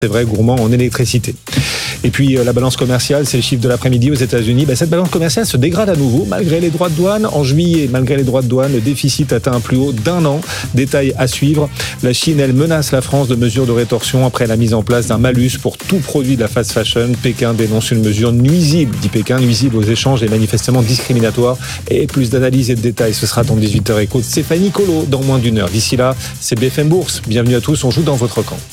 c'est vrai, gourmand en électricité. Et puis la balance commerciale, c'est le chiffre de l'après-midi aux États-Unis. Cette balance commerciale se dégrade à nouveau malgré les droits de douane. En juillet, malgré les droits de douane, le déficit atteint un plus haut d'1 an. Détail à suivre. La Chine, elle menace la France de mesures de rétorsion après la mise en place d'un malus pour tout produit de la fast fashion. Pékin dénonce une mesure nuisible, dit Pékin, nuisible aux échanges et manifestement discriminatoire. Et plus d'analyses et de détails, ce sera dans 18h écho de Stéphanie Colo dans moins d'une heure. D'ici là, c'est BFM Bourse. Bienvenue à tous, on joue dans votre camp.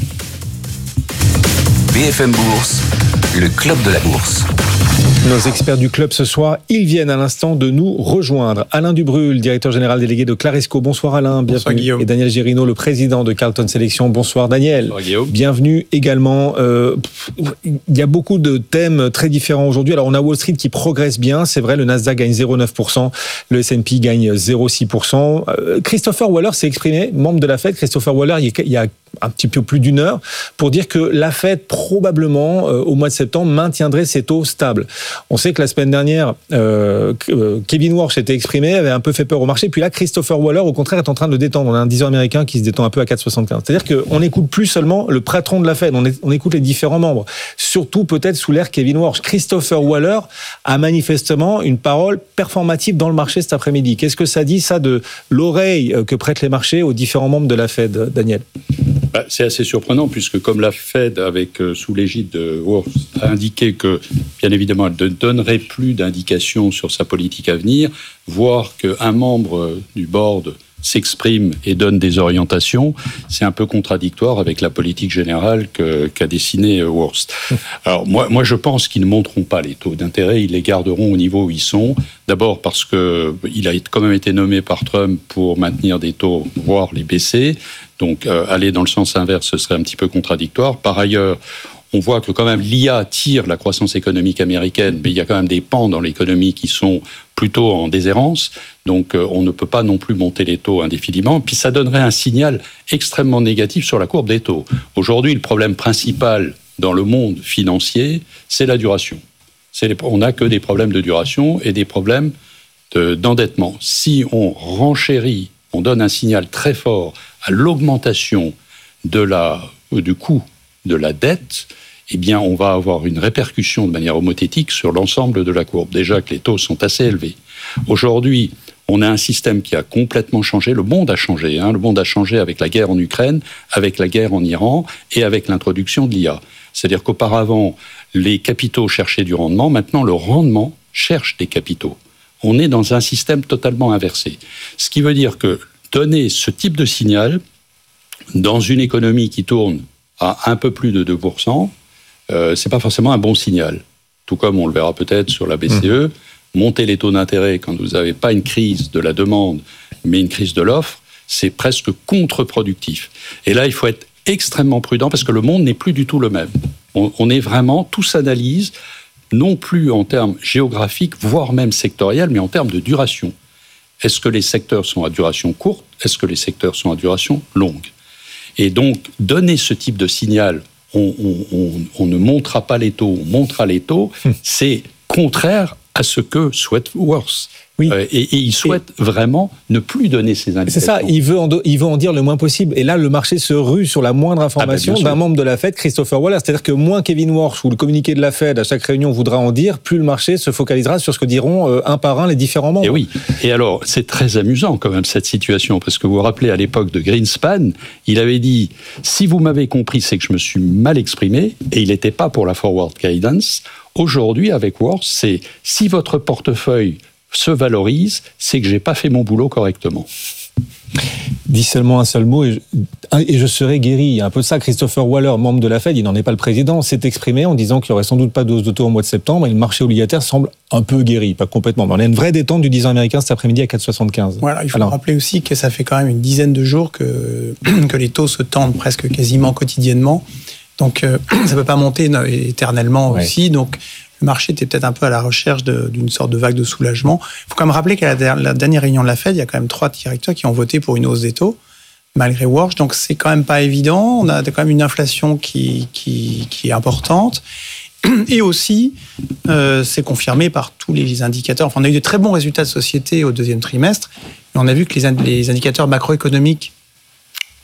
BFM Bourse, le club de la bourse. Nos experts du club ce soir, ils viennent à l'instant de nous rejoindre. Alain Dubrul, directeur général délégué de Claresco. Bonsoir Alain, bienvenue. Bonsoir Guillaume. Et Daniel Gérino, le président de Carlton Sélection. Bonsoir Daniel. Bonsoir Guillaume. Bienvenue également. Il y a beaucoup de thèmes très différents aujourd'hui. Alors on a Wall Street qui progresse bien, c'est vrai, le Nasdaq gagne 0,9%, le S&P gagne 0,6%. Christopher Waller s'est exprimé, membre de la Fed. Christopher Waller, il y a un petit peu plus d'une heure, pour dire que la Fed, probablement, au mois de septembre, maintiendrait ses taux stables. On sait que la semaine dernière, Kevin Warsh s'était exprimé, avait un peu fait peur au marché, puis là, Christopher Waller, au contraire, est en train de le détendre. On a un 10 ans américain qui se détend un peu à 4,75. C'est-à-dire qu'on n'écoute plus seulement le patron de la Fed, on écoute les différents membres. Surtout, peut-être, sous l'ère Kevin Warsh. Christopher Waller a manifestement une parole performative dans le marché cet après-midi. Qu'est-ce que ça dit, ça, de l'oreille que prêtent les marchés aux différents membres de la Fed, Daniel ? C'est assez surprenant puisque comme la Fed, sous l'égide de Warsh, a indiqué que, bien évidemment, elle ne donnerait plus d'indications sur sa politique à venir, voir qu'un membre du board s'exprime et donne des orientations, c'est un peu contradictoire avec la politique générale qu'a dessinée Warsh. Alors moi, je pense qu'ils ne monteront pas les taux d'intérêt, ils les garderont au niveau où ils sont. D'abord parce qu'il a quand même été nommé par Trump pour maintenir des taux, voire les baisser. Donc aller dans le sens inverse, ce serait un petit peu contradictoire. Par ailleurs, on voit que quand même l'IA tire la croissance économique américaine, mais il y a quand même des pans dans l'économie qui sont plutôt en déshérence. Donc on ne peut pas non plus monter les taux indéfiniment. Puis ça donnerait un signal extrêmement négatif sur la courbe des taux. Aujourd'hui, le problème principal dans le monde financier, c'est la duration. On n'a que des problèmes de duration et des problèmes d'endettement. Si on renchérit, on donne un signal très fort à l'augmentation du coût de la dette, eh bien, on va avoir une répercussion de manière homothétique sur l'ensemble de la courbe. Déjà que les taux sont assez élevés. Aujourd'hui, on a un système qui a complètement changé. Le monde a changé. Le monde a changé avec la guerre en Ukraine, avec la guerre en Iran et avec l'introduction de l'IA. C'est-à-dire qu'auparavant, les capitaux cherchaient du rendement. Maintenant, le rendement cherche des capitaux. On est dans un système totalement inversé. Ce qui veut dire que donner ce type de signal dans une économie qui tourne à un peu plus de 2%, c'est pas forcément un bon signal. Tout comme on le verra peut-être sur la BCE, monter les taux d'intérêt quand vous n'avez pas une crise de la demande, mais une crise de l'offre, c'est presque contre-productif. Et là, il faut être extrêmement prudent parce que le monde n'est plus du tout le même. On est vraiment, tout s'analyse, non plus en termes géographiques, voire même sectoriels, mais en termes de duration. Est-ce que les secteurs sont à duration courte ? Est-ce que les secteurs sont à duration longue ? Et donc, donner ce type de signal, on ne montera pas les taux, on montera les taux, c'est contraire à ce que souhaite Warsh. Oui. Et il souhaite vraiment ne plus donner ces indications. C'est ça, il veut en dire le moins possible. Et là, le marché se rue sur la moindre information d'un membre de la Fed, Christopher Waller. C'est-à-dire que moins Kevin Warsh ou le communiqué de la Fed à chaque réunion voudra en dire, plus le marché se focalisera sur ce que diront un par un les différents membres. Et oui. Et alors, c'est très amusant quand même cette situation, parce que vous vous rappelez à l'époque de Greenspan, il avait dit « Si vous m'avez compris, c'est que je me suis mal exprimé », et il n'était pas pour la forward guidance. Aujourd'hui, avec Warsh, c'est « Si votre portefeuille se valorise, c'est que j'ai pas fait mon boulot correctement. » Dis seulement un seul mot et je serai guéri. Il y a un peu ça. Christopher Waller, membre de la Fed, il n'en est pas le président, s'est exprimé en disant qu'il n'y aurait sans doute pas de hausse de taux au mois de septembre et le marché obligataire semble un peu guéri, pas complètement. Mais on a une vraie détente du 10 ans américain cet après-midi à 4,75. Voilà, il faut rappeler aussi que ça fait quand même une dizaine de jours que les taux se tendent presque quasiment quotidiennement. Donc ça ne peut pas monter éternellement aussi. Donc le marché était peut-être un peu à la recherche d'une sorte de vague de soulagement. Il faut quand même rappeler qu'à la dernière réunion de la Fed, il y a quand même 3 directeurs qui ont voté pour une hausse des taux, malgré Warsh. Donc c'est quand même pas évident. On a quand même une inflation qui est importante. Et aussi, c'est confirmé par tous les indicateurs. Enfin, on a eu de très bons résultats de société au deuxième trimestre. Mais on a vu que les indicateurs macroéconomiques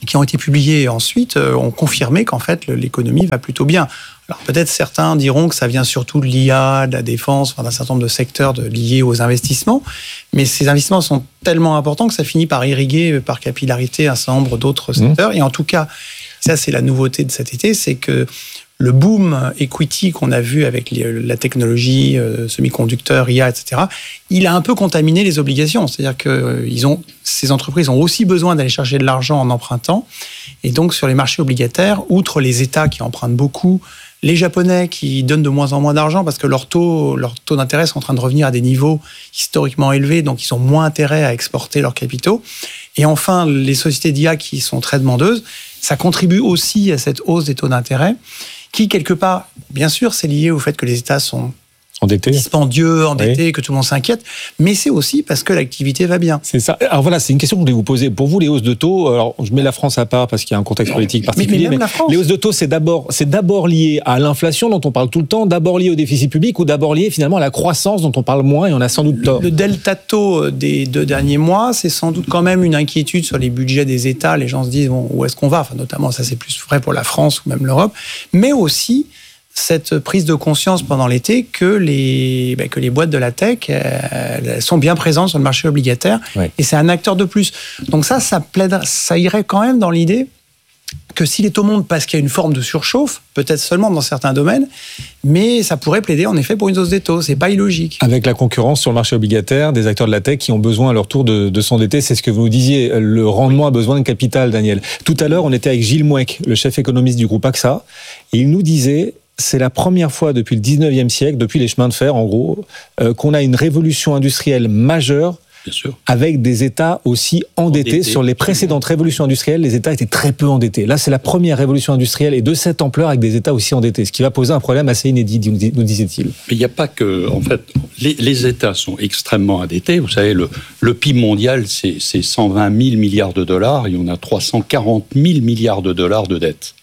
qui ont été publiés ensuite, ont confirmé qu'en fait, l'économie va plutôt bien. Alors peut-être certains diront que ça vient surtout de l'IA, de la défense, d'un certain nombre de secteurs liés aux investissements, mais ces investissements sont tellement importants que ça finit par irriguer par capillarité un certain nombre d'autres secteurs. Et en tout cas, ça c'est la nouveauté de cet été, c'est que le boom equity qu'on a vu avec la technologie, semi-conducteurs, IA, etc., il a un peu contaminé les obligations. C'est-à-dire que ces entreprises ont aussi besoin d'aller chercher de l'argent en empruntant. Et donc, sur les marchés obligataires, outre les États qui empruntent beaucoup, les Japonais qui donnent de moins en moins d'argent parce que leur taux d'intérêt sont en train de revenir à des niveaux historiquement élevés, donc ils ont moins intérêt à exporter leurs capitaux. Et enfin, les sociétés d'IA qui sont très demandeuses, ça contribue aussi à cette hausse des taux d'intérêt qui, quelque part, bien sûr, c'est lié au fait que les États sont dispendieux, endettés, que tout le monde s'inquiète, mais c'est aussi parce que l'activité va bien. C'est ça. Alors voilà, c'est une question que je voulais vous poser. Pour vous, les hausses de taux, alors je mets la France à part parce qu'il y a un contexte politique particulier, mais les hausses de taux, c'est d'abord lié à l'inflation dont on parle tout le temps, d'abord lié au déficit public ou d'abord lié finalement à la croissance dont on parle moins et on a sans doute tort. Le delta taux des 2 derniers mois, c'est sans doute quand même une inquiétude sur les budgets des États. Les gens se disent, bon, où est-ce qu'on va ? Enfin, notamment, ça c'est plus vrai pour la France ou même l'Europe, mais aussi cette prise de conscience pendant l'été que les boîtes de la tech elles sont bien présentes sur le marché obligataire, et c'est un acteur de plus. Donc ça irait quand même dans l'idée que si les taux montent parce qu'il y a une forme de surchauffe, peut-être seulement dans certains domaines, mais ça pourrait plaider en effet pour une hausse des taux. C'est pas illogique. Avec la concurrence sur le marché obligataire, des acteurs de la tech qui ont besoin à leur tour de s'endetter, c'est ce que vous disiez, le rendement a besoin de capital, Daniel. Tout à l'heure, on était avec Gilles Mouek, le chef économiste du groupe AXA, et il nous disait, c'est la première fois depuis le 19e siècle, depuis les chemins de fer en gros, qu'on a une révolution industrielle majeure. Bien sûr. Avec des États aussi endettés. Sur les précédentes révolutions industrielles, les États étaient très peu endettés. Là, c'est la première révolution industrielle et de cette ampleur avec des États aussi endettés, ce qui va poser un problème assez inédit, nous disait-il. Mais il n'y a pas que... En fait, les États sont extrêmement endettés. Vous savez, le PIB mondial, c'est 120 000 milliards de dollars et on a 340 000 milliards de dollars de dettes,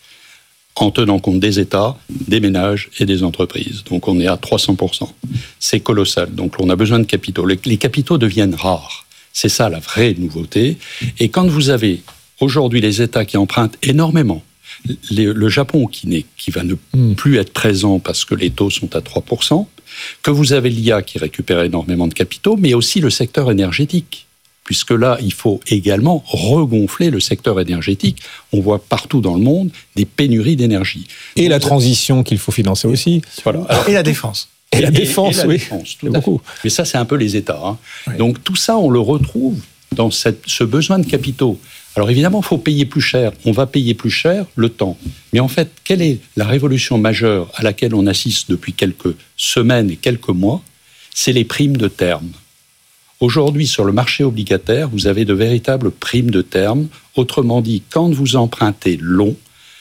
en tenant compte des États, des ménages et des entreprises. Donc on est à 300%. C'est colossal. Donc on a besoin de capitaux. Les capitaux deviennent rares. C'est ça la vraie nouveauté. Et quand vous avez aujourd'hui les États qui empruntent énormément, le Japon qui va ne plus être présent parce que les taux sont à 3%, que vous avez l'IA qui récupère énormément de capitaux, mais aussi le secteur énergétique. Puisque là, il faut également regonfler le secteur énergétique. On voit partout dans le monde des pénuries d'énergie. Et donc, la transition qu'il faut financer aussi. Voilà. Alors, et la défense. Et la défense, oui. Tout à fait. Mais ça, c'est un peu les États. Hein. Oui. Donc tout ça, on le retrouve dans ce besoin de capitaux. Alors évidemment, il faut payer plus cher. On va payer plus cher le temps. Mais en fait, quelle est la révolution majeure à laquelle on assiste depuis quelques semaines et quelques mois ? C'est les primes de terme. Aujourd'hui, sur le marché obligataire, vous avez de véritables primes de terme. Autrement dit, quand vous empruntez long,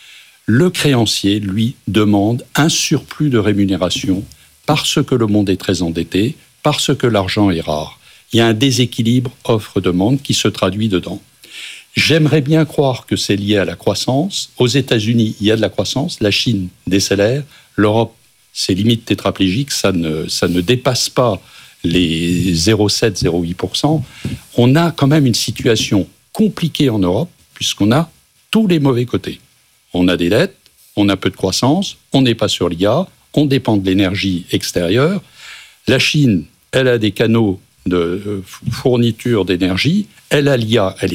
le créancier, lui, demande un surplus de rémunération parce que le monde est très endetté, parce que l'argent est rare. Il y a un déséquilibre offre-demande qui se traduit dedans. J'aimerais bien croire que c'est lié à la croissance. Aux États-Unis, il y a de la croissance. La Chine décélère. L'Europe, c'est limite tétraplégique. Ça ne dépasse pas les 0,7, 0,8%, on a quand même une situation compliquée en Europe, puisqu'on a tous les mauvais côtés. On a des dettes, on a peu de croissance, on n'est pas sur l'IA, on dépend de l'énergie extérieure. La Chine, elle a des canaux de fourniture d'énergie, elle a l'IA, elle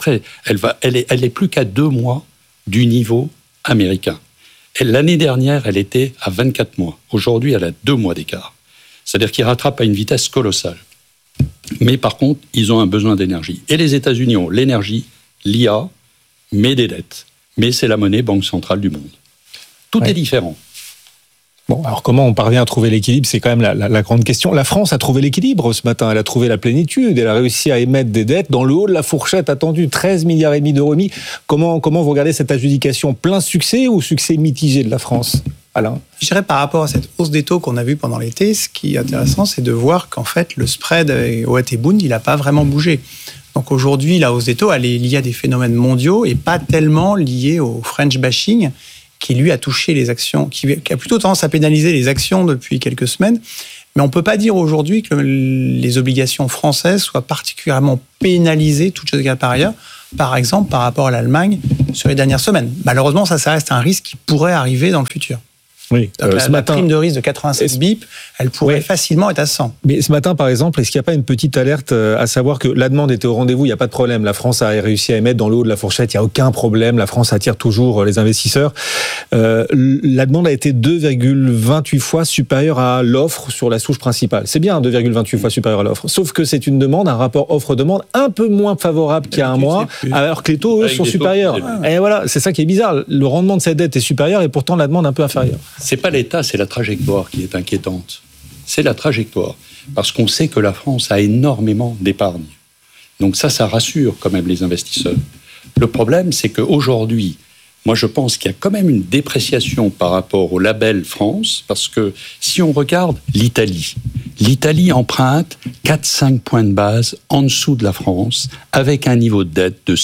est plus qu'à 2 mois du niveau américain. L'année dernière, elle était à 24 mois. Aujourd'hui, elle a 2 mois d'écart. C'est-à-dire qu'ils rattrapent à une vitesse colossale. Mais par contre, ils ont un besoin d'énergie. Et les États-Unis ont l'énergie, l'IA, mais des dettes. Mais c'est la monnaie banque centrale du monde. Tout est différent. Bon, alors comment on parvient à trouver l'équilibre ? C'est quand même la grande question. La France a trouvé l'équilibre ce matin. Elle a trouvé la plénitude. Elle a réussi à émettre des dettes dans le haut de la fourchette attendue, 13,5 milliards d'euros émis. Comment vous regardez cette adjudication ? Plein succès ou succès mitigé de la France ? Alain ? Je dirais par rapport à cette hausse des taux qu'on a vue pendant l'été, ce qui est intéressant, c'est de voir qu'en fait, le spread Oat et Bund, il n'a pas vraiment bougé. Donc aujourd'hui, la hausse des taux, elle est liée à des phénomènes mondiaux et pas tellement liée au French bashing qui, lui, a touché les actions, qui a plutôt tendance à pénaliser les actions depuis quelques semaines. Mais on ne peut pas dire aujourd'hui que les obligations françaises soient particulièrement pénalisées, toutes choses égales par ailleurs, par exemple, par rapport à l'Allemagne sur les dernières semaines. Malheureusement, ça reste un risque qui pourrait arriver dans le futur. Oui, Donc la prime de risque de 87 bips, elle pourrait facilement être à 100. Mais ce matin, par exemple, est-ce qu'il n'y a pas une petite alerte à savoir que la demande était au rendez-vous, il n'y a pas de problème. La France a réussi à émettre dans le haut de la fourchette, il n'y a aucun problème. La France attire toujours les investisseurs. La demande a été 2,28 fois supérieure à l'offre sur la souche principale. C'est bien 2,28 fois supérieure à l'offre. Sauf que c'est une demande, un rapport offre-demande un peu moins favorable qu'il y a un mois, alors que les taux, eux, sont supérieurs. Et voilà, c'est ça qui est bizarre. Le rendement de cette dette est supérieur et pourtant la demande un peu inférieure. C'est pas l'État, c'est la trajectoire qui est inquiétante. C'est la trajectoire. Parce qu'on sait que la France a énormément d'épargne. Donc ça rassure quand même les investisseurs. Le problème, c'est qu'aujourd'hui, moi je pense qu'il y a quand même une dépréciation par rapport au label France, parce que si on regarde l'Italie emprunte 4-5 points de base en dessous de la France, avec un niveau de dette de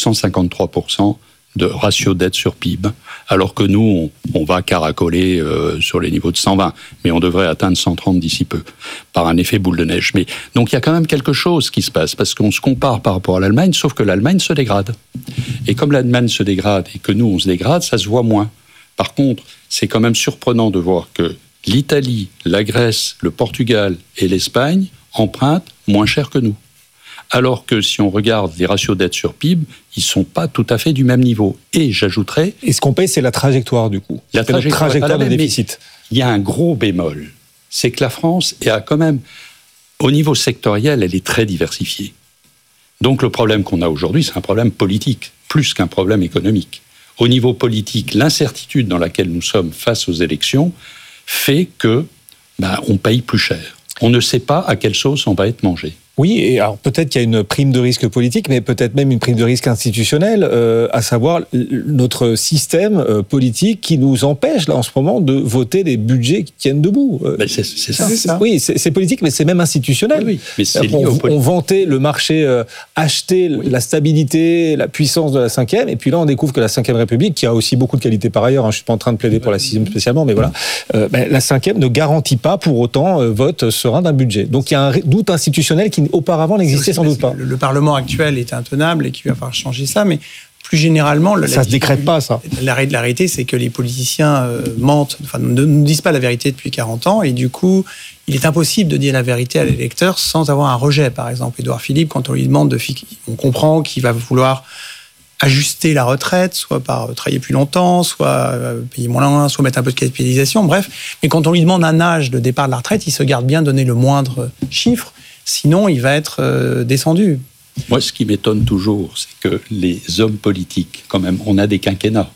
153%, de ratio dette sur PIB, alors que nous, on va caracoler sur les niveaux de 120, mais on devrait atteindre 130 d'ici peu, par un effet boule de neige. Mais, donc il y a quand même quelque chose qui se passe, parce qu'on se compare par rapport à l'Allemagne, sauf que l'Allemagne se dégrade. Et comme l'Allemagne se dégrade et que nous, on se dégrade, ça se voit moins. Par contre, c'est quand même surprenant de voir que l'Italie, la Grèce, le Portugal et l'Espagne empruntent moins cher que nous. Alors que si on regarde les ratios dette sur PIB, ils ne sont pas tout à fait du même niveau. Et j'ajouterais... Et ce qu'on paye, c'est la trajectoire, du coup. La trajectoire de déficit. Il y a un gros bémol. C'est que la France a quand même, au niveau sectoriel, elle est très diversifiée. Donc le problème qu'on a aujourd'hui, c'est un problème politique, plus qu'un problème économique. Au niveau politique, l'incertitude dans laquelle nous sommes face aux élections fait que on paye plus cher. On ne sait pas à quelle sauce on va être mangé. Oui, et alors peut-être qu'il y a une prime de risque politique, mais peut-être même une prime de risque institutionnelle, à savoir notre système politique qui nous empêche là en ce moment de voter des budgets qui tiennent debout. C'est ça. Oui, c'est politique, mais c'est même institutionnel. Oui. Mais c'est lié on vantait le marché, acheter la stabilité, la puissance de la 5e, et puis là on découvre que la 5e République, qui a aussi beaucoup de qualités par ailleurs, je ne suis pas en train de plaider pour la 6e spécialement, mais voilà, la 5e ne garantit pas pour autant vote serein d'un budget. Donc il y a un doute institutionnel qui auparavant n'existait sans doute pas. Le Parlement actuel est intenable et qu'il va falloir changer ça, mais plus généralement... Ça ne se décrète pas, ça. La réalité, c'est que les politiciens mentent, ne nous disent pas la vérité depuis 40 ans, et du coup, il est impossible de dire la vérité à l'électeur sans avoir un rejet. Par exemple, Édouard Philippe, quand on lui demande on comprend qu'il va vouloir ajuster la retraite, soit par travailler plus longtemps, soit payer moins loin, soit mettre un peu de capitalisation, bref. Mais quand on lui demande un âge de départ de la retraite, il se garde bien de donner le moindre chiffre. Sinon, il va être descendu. Moi, ce qui m'étonne toujours, c'est que les hommes politiques, quand même, on a des quinquennats.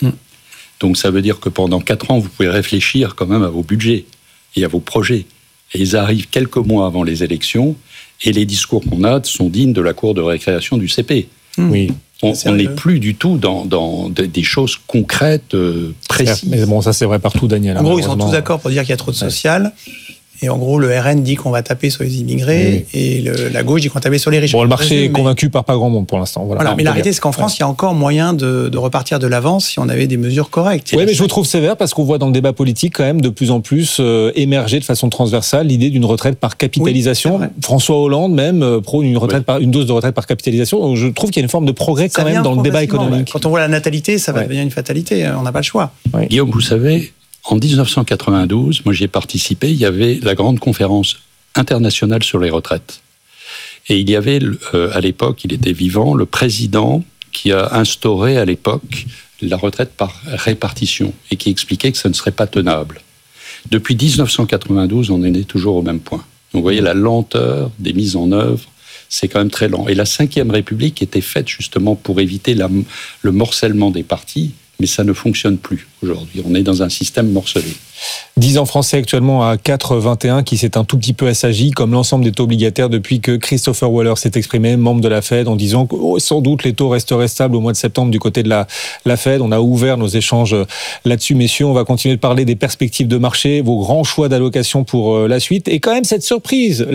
Donc ça veut dire que pendant 4 ans, vous pouvez réfléchir quand même à vos budgets et à vos projets. Et ils arrivent quelques mois avant les élections, et les discours qu'on a sont dignes de la cour de récréation du CP. Oui. On n'est plus du tout dans des choses concrètes, précises. Mais bon, ça c'est vrai partout, Daniel. En gros, ils sont tous d'accord pour dire qu'il y a trop de social. Et en gros, le RN dit qu'on va taper sur les immigrés, et la gauche dit qu'on va taper sur les riches. Bon, le marché est convaincu par pas grand monde pour l'instant. Voilà. Mais la réalité, c'est qu'en France, il y a encore moyen de repartir de l'avance si on avait des mesures correctes. Oui, mais je vous trouve sévère parce qu'on voit dans le débat politique quand même de plus en plus émerger de façon transversale l'idée d'une retraite par capitalisation. Oui, François Hollande même prône une dose de retraite par capitalisation. Donc je trouve qu'il y a une forme de progrès quand même dans le débat économique. Quand on voit la natalité, ça va devenir une fatalité. On n'a pas le choix. Ouais. Guillaume, vous savez, en 1992, moi j'y ai participé, il y avait la grande conférence internationale sur les retraites. Et il y avait, à l'époque, il était vivant, le président qui a instauré à l'époque la retraite par répartition et qui expliquait que ça ne serait pas tenable. Depuis 1992, on en est toujours au même point. Donc vous voyez la lenteur des mises en œuvre, c'est quand même très lent. Et la 5e République était faite justement pour éviter le morcellement des partis, mais ça ne fonctionne plus aujourd'hui. On est dans un système morcelé. 10 ans français actuellement à 4,21 qui s'est un tout petit peu assagi comme l'ensemble des taux obligataires depuis que Christopher Waller s'est exprimé, membre de la Fed, en disant que sans doute les taux resteraient stables au mois de septembre du côté de la Fed. On a ouvert nos échanges là-dessus, messieurs. On va continuer de parler des perspectives de marché, vos grands choix d'allocation pour la suite. Et quand même cette surprise,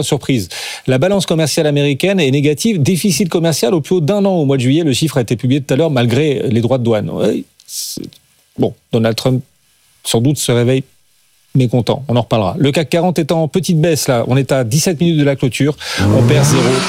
la balance commerciale américaine est négative, déficit commercial au plus haut d'1 an au mois de juillet. Le chiffre a été publié tout à l'heure malgré les droits de douane. Bon, Donald Trump sans doute se réveille mécontents. On en reparlera. Le CAC 40 est en petite baisse là. On est à 17 minutes de la clôture. On perd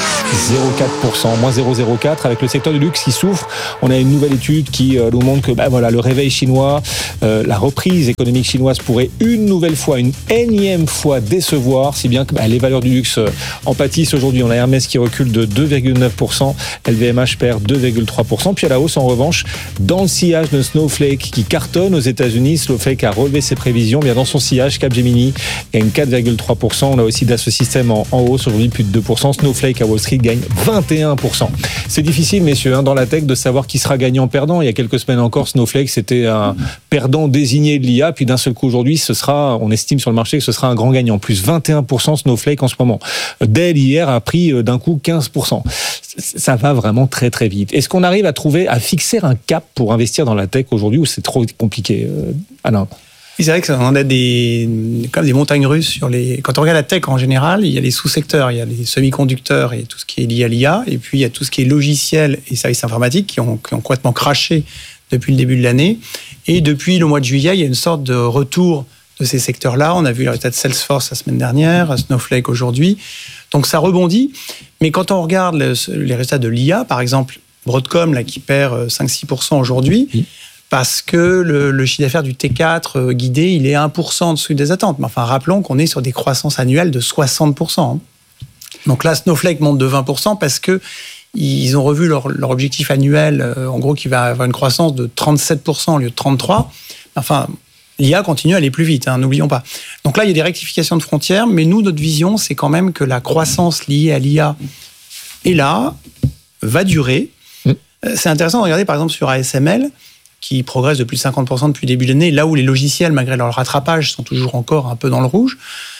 0,04%, moins 0,04 avec le secteur du luxe qui souffre. On a une nouvelle étude qui nous montre que le réveil chinois, la reprise économique chinoise pourrait une nouvelle fois, une énième fois décevoir, si bien que les valeurs du luxe en pâtissent aujourd'hui. On a Hermès qui recule de 2,9%, LVMH perd 2,3%. Puis à la hausse en revanche, dans le sillage de Snowflake qui cartonne aux États-Unis, Snowflake a relevé ses prévisions. Bien dans son sillage, Capgemini gagne 4,3%. On a aussi Dassault Systèmes en hausse aujourd'hui plus de 2%. Snowflake à Wall Street gagne 21%. C'est difficile, messieurs, dans la tech de savoir qui sera gagnant-perdant. Il y a quelques semaines encore, Snowflake c'était un perdant désigné de l'IA, puis d'un seul coup aujourd'hui, on estime sur le marché que ce sera un grand gagnant. Plus 21% Snowflake en ce moment. Dell hier a pris d'un coup 15%. Ça va vraiment très très vite. Est-ce qu'on arrive à fixer un cap pour investir dans la tech aujourd'hui ou c'est trop compliqué, Alain? C'est vrai qu'on a comme des montagnes russes quand on regarde la tech en général, il y a les sous-secteurs, il y a les semi-conducteurs et tout ce qui est lié à l'IA, et puis il y a tout ce qui est logiciel et services informatiques qui ont complètement craché depuis le début de l'année. Et depuis le mois de juillet, il y a une sorte de retour de ces secteurs-là. On a vu le résultat de Salesforce la semaine dernière, Snowflake aujourd'hui. Donc ça rebondit. Mais quand on regarde les résultats de l'IA, par exemple, Broadcom là, qui perd 5-6% aujourd'hui, parce que le chiffre d'affaires du T4 guidé, il est 1% en dessous des attentes. Mais enfin, rappelons qu'on est sur des croissances annuelles de 60%. Donc là, Snowflake monte de 20% parce que ils ont revu leur objectif annuel, en gros, qui va avoir une croissance de 37% au lieu de 33%. Enfin, l'IA continue à aller plus vite, n'oublions pas. Donc là, il y a des rectifications de frontières, mais nous, notre vision, c'est quand même que la croissance liée à l'IA est là, va durer. C'est intéressant de regarder, par exemple, sur ASML, qui progresse de plus de 50% depuis le début de l'année, là où les logiciels, malgré leur rattrapage, sont toujours encore un peu dans le rouge.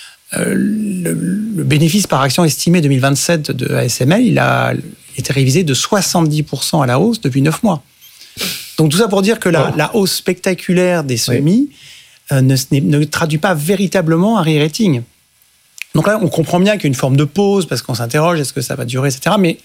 Le bénéfice par action estimé 2027 de ASML, il a été révisé de 70% à la hausse depuis 9 mois. Donc tout ça pour dire que la hausse spectaculaire des semis ne traduit pas véritablement un re-rating. Donc là, on comprend bien qu'il y a une forme de pause, parce qu'on s'interroge, est-ce que ça va durer, etc. Mais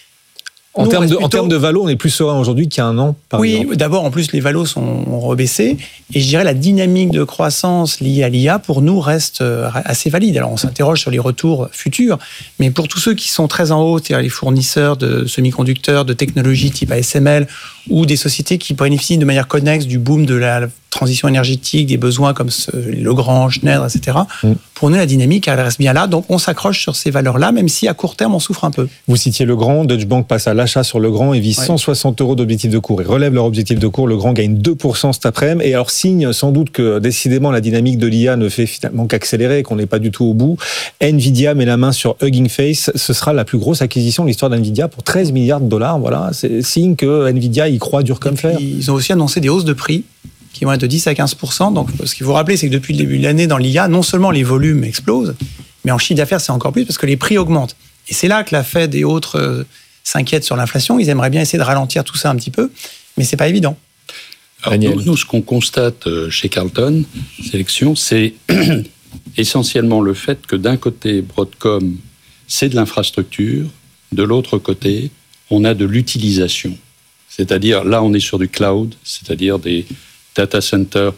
en termes de valo, on est plus serein aujourd'hui qu'il y a un an, par exemple. Oui, d'abord, en plus, les valos ont rebaissé. Et je dirais la dynamique de croissance liée à l'IA, pour nous, reste assez valide. Alors, on s'interroge sur les retours futurs. Mais pour tous ceux qui sont très en haut, c'est-à-dire les fournisseurs de semi-conducteurs, de technologies type ASML, ou des sociétés qui bénéficient de manière connexe du boom de la transition énergétique, des besoins comme Legrand, Schneider, etc. Pour nous, la dynamique, elle reste bien là. Donc, on s'accroche sur ces valeurs-là, même si à court terme, on souffre un peu. Vous citiez Legrand. Deutsche Bank passe à l'achat sur Legrand et vise 160 € d'objectif de cours. Ils relèvent leur objectif de cours. Legrand gagne 2% cet après-midi. Et alors, signe sans doute que décidément, la dynamique de l'IA ne fait finalement qu'accélérer, qu'on n'est pas du tout au bout. Nvidia met la main sur Hugging Face. Ce sera la plus grosse acquisition de l'histoire d'Nvidia pour 13 milliards de dollars. Voilà, c'est signe que Nvidia y croit dur comme fer. Ils ont aussi annoncé des hausses de prix qui vont être de 10 à 15%. Donc, ce qu'il faut rappeler, c'est que depuis le début de l'année, dans l'IA, non seulement les volumes explosent, mais en chiffre d'affaires, c'est encore plus parce que les prix augmentent. Et c'est là que la Fed et autres s'inquiètent sur l'inflation. Ils aimeraient bien essayer de ralentir tout ça un petit peu, mais c'est pas évident. Alors, nous, ce qu'on constate chez Carlton Sélection, c'est essentiellement le fait que d'un côté, Broadcom, c'est de l'infrastructure, de l'autre côté, on a de l'utilisation. C'est-à-dire, là, on est sur du cloud, c'est-à-dire des data centers,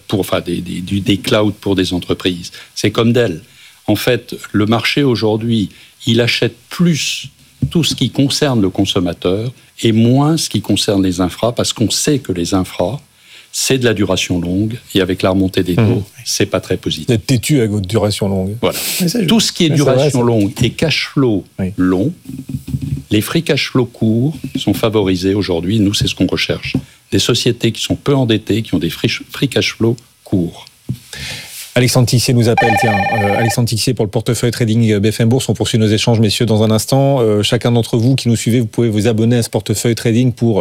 des clouds pour des entreprises. C'est comme Dell. En fait, le marché aujourd'hui, il achète plus tout ce qui concerne le consommateur et moins ce qui concerne les infras, parce qu'on sait que les infras, c'est de la duration longue, et avec la remontée des taux, c'est pas très positif. Vous êtes têtu avec votre duration longue. Voilà. Tout ce qui est duration longue et cash flow long, les free cash flow courts sont favorisés aujourd'hui. Nous, c'est ce qu'on recherche. Des sociétés qui sont peu endettées, qui ont des free cash flow courts. Alexandre Tixier nous appelle. Alexandre Tixier pour le portefeuille trading BFM Bourse. On poursuit nos échanges, messieurs, dans un instant. Chacun d'entre vous qui nous suivez, vous pouvez vous abonner à ce portefeuille trading pour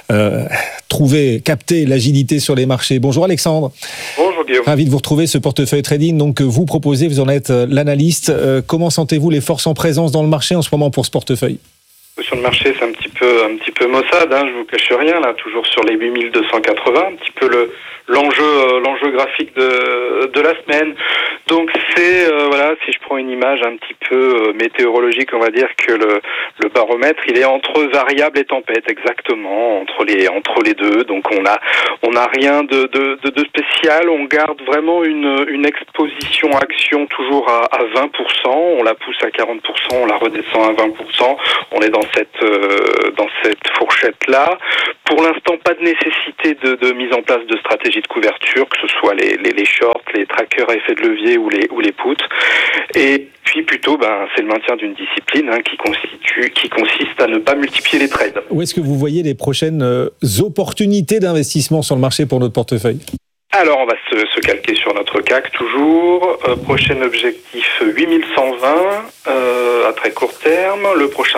capter l'agilité sur les marchés. Bonjour Alexandre. Bonjour Guillaume. Ravi de vous retrouver, ce portefeuille trading. Donc vous proposez, vous en êtes l'analyste. Comment sentez-vous les forces en présence dans le marché en ce moment pour ce portefeuille ? Sur le marché, c'est un petit peu maussade, hein, je vous cache rien, là, toujours sur les 8280, un petit peu l'enjeu graphique de la semaine. Donc c'est, voilà, si je prends une image un petit peu météorologique, on va dire que le baromètre, il est entre variable et tempête, exactement, entre les deux. Donc on a rien de spécial, on garde vraiment une exposition action toujours à 20%, on la pousse à 40%, on la redescend à 20%, on est dans cette fourchette-là. Pour l'instant, pas de nécessité de mise en place de stratégie de couverture, que ce soit les shorts, les trackers à effet de levier ou les puts. Et puis plutôt, c'est le maintien d'une discipline qui consiste à ne pas multiplier les trades. Où est-ce que vous voyez les prochaines opportunités d'investissement sur le marché pour notre portefeuille ? Alors, on va se calquer sur notre CAC toujours. Prochain objectif 8120 à très court terme. Le prochain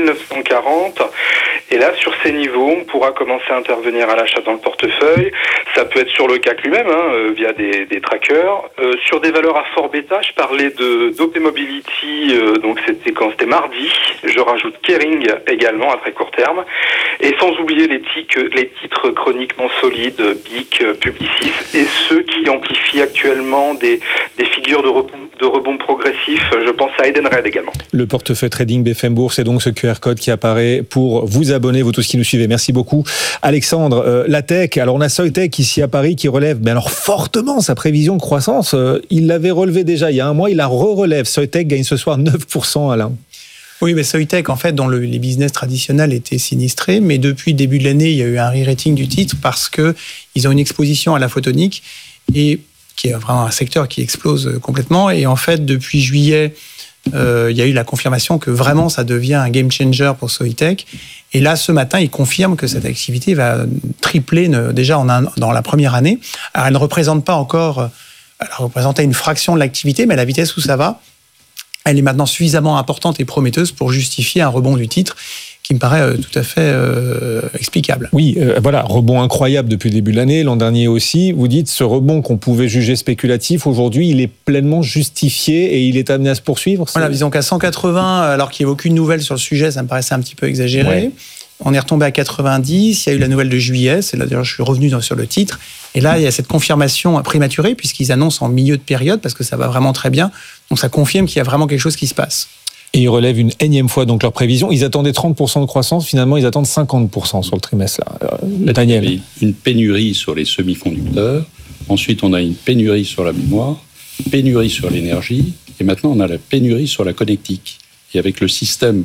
7940. Et là, sur ces niveaux, on pourra commencer à intervenir à l'achat dans le portefeuille. Ça peut être sur le CAC lui-même, via des trackers. Sur des valeurs à fort bêta, je parlais d'OP Mobility, donc c'était mardi. Je rajoute Kering également à très court terme. Et sans oublier les titres chroniquement solides, BIC, Publicis, et ceux qui amplifient actuellement des figures de rebond progressif. Je pense à Edenred également. Le portefeuille trading BFM Bourse, c'est donc ce QR code qui apparaît pour vous abonner, vous tous qui nous suivez. Merci beaucoup. Alexandre, la tech, alors on a Soitec ici à Paris qui relève fortement sa prévision de croissance. Il l'avait relevé déjà il y a un mois, il la relève. Soitec gagne ce soir 9%, Alain. Oui, mais Soitec, en fait, dont les business traditionnels étaient sinistrés, mais depuis le début de l'année, il y a eu un re-rating du titre parce que ils ont une exposition à la photonique et qui est vraiment un secteur qui explose complètement. Et en fait, depuis juillet, il y a eu la confirmation que vraiment ça devient un game changer pour Soitec. Et là, ce matin, ils confirment que cette activité va tripler déjà dans la première année. Alors, elle ne représente pas encore, elle représentait une fraction de l'activité, mais à la vitesse où ça va, elle est maintenant suffisamment importante et prometteuse pour justifier un rebond du titre qui me paraît tout à fait explicable. Oui, voilà, rebond incroyable depuis le début de l'année, l'an dernier aussi. Vous dites, ce rebond qu'on pouvait juger spéculatif, aujourd'hui, il est pleinement justifié et il est amené à se poursuivre. Voilà, disons qu'à 180, alors qu'il n'y avait aucune nouvelle sur le sujet, ça me paraissait un petit peu exagéré. Ouais. On est retombé à 90, il y a eu la nouvelle de juillet, c'est là d'ailleurs je suis revenu sur le titre. Et là, il y a cette confirmation prématurée, puisqu'ils annoncent en milieu de période, parce que ça va vraiment très bien. Donc ça confirme qu'il y a vraiment quelque chose qui se passe. Et ils relèvent une énième fois donc leur prévision. Ils attendaient 30% de croissance, finalement ils attendent 50% sur le trimestre. Là. Daniel. Il y avait une pénurie sur les semi-conducteurs, ensuite on a une pénurie sur la mémoire, pénurie sur l'énergie, et maintenant on a la pénurie sur la connectique. Et avec le système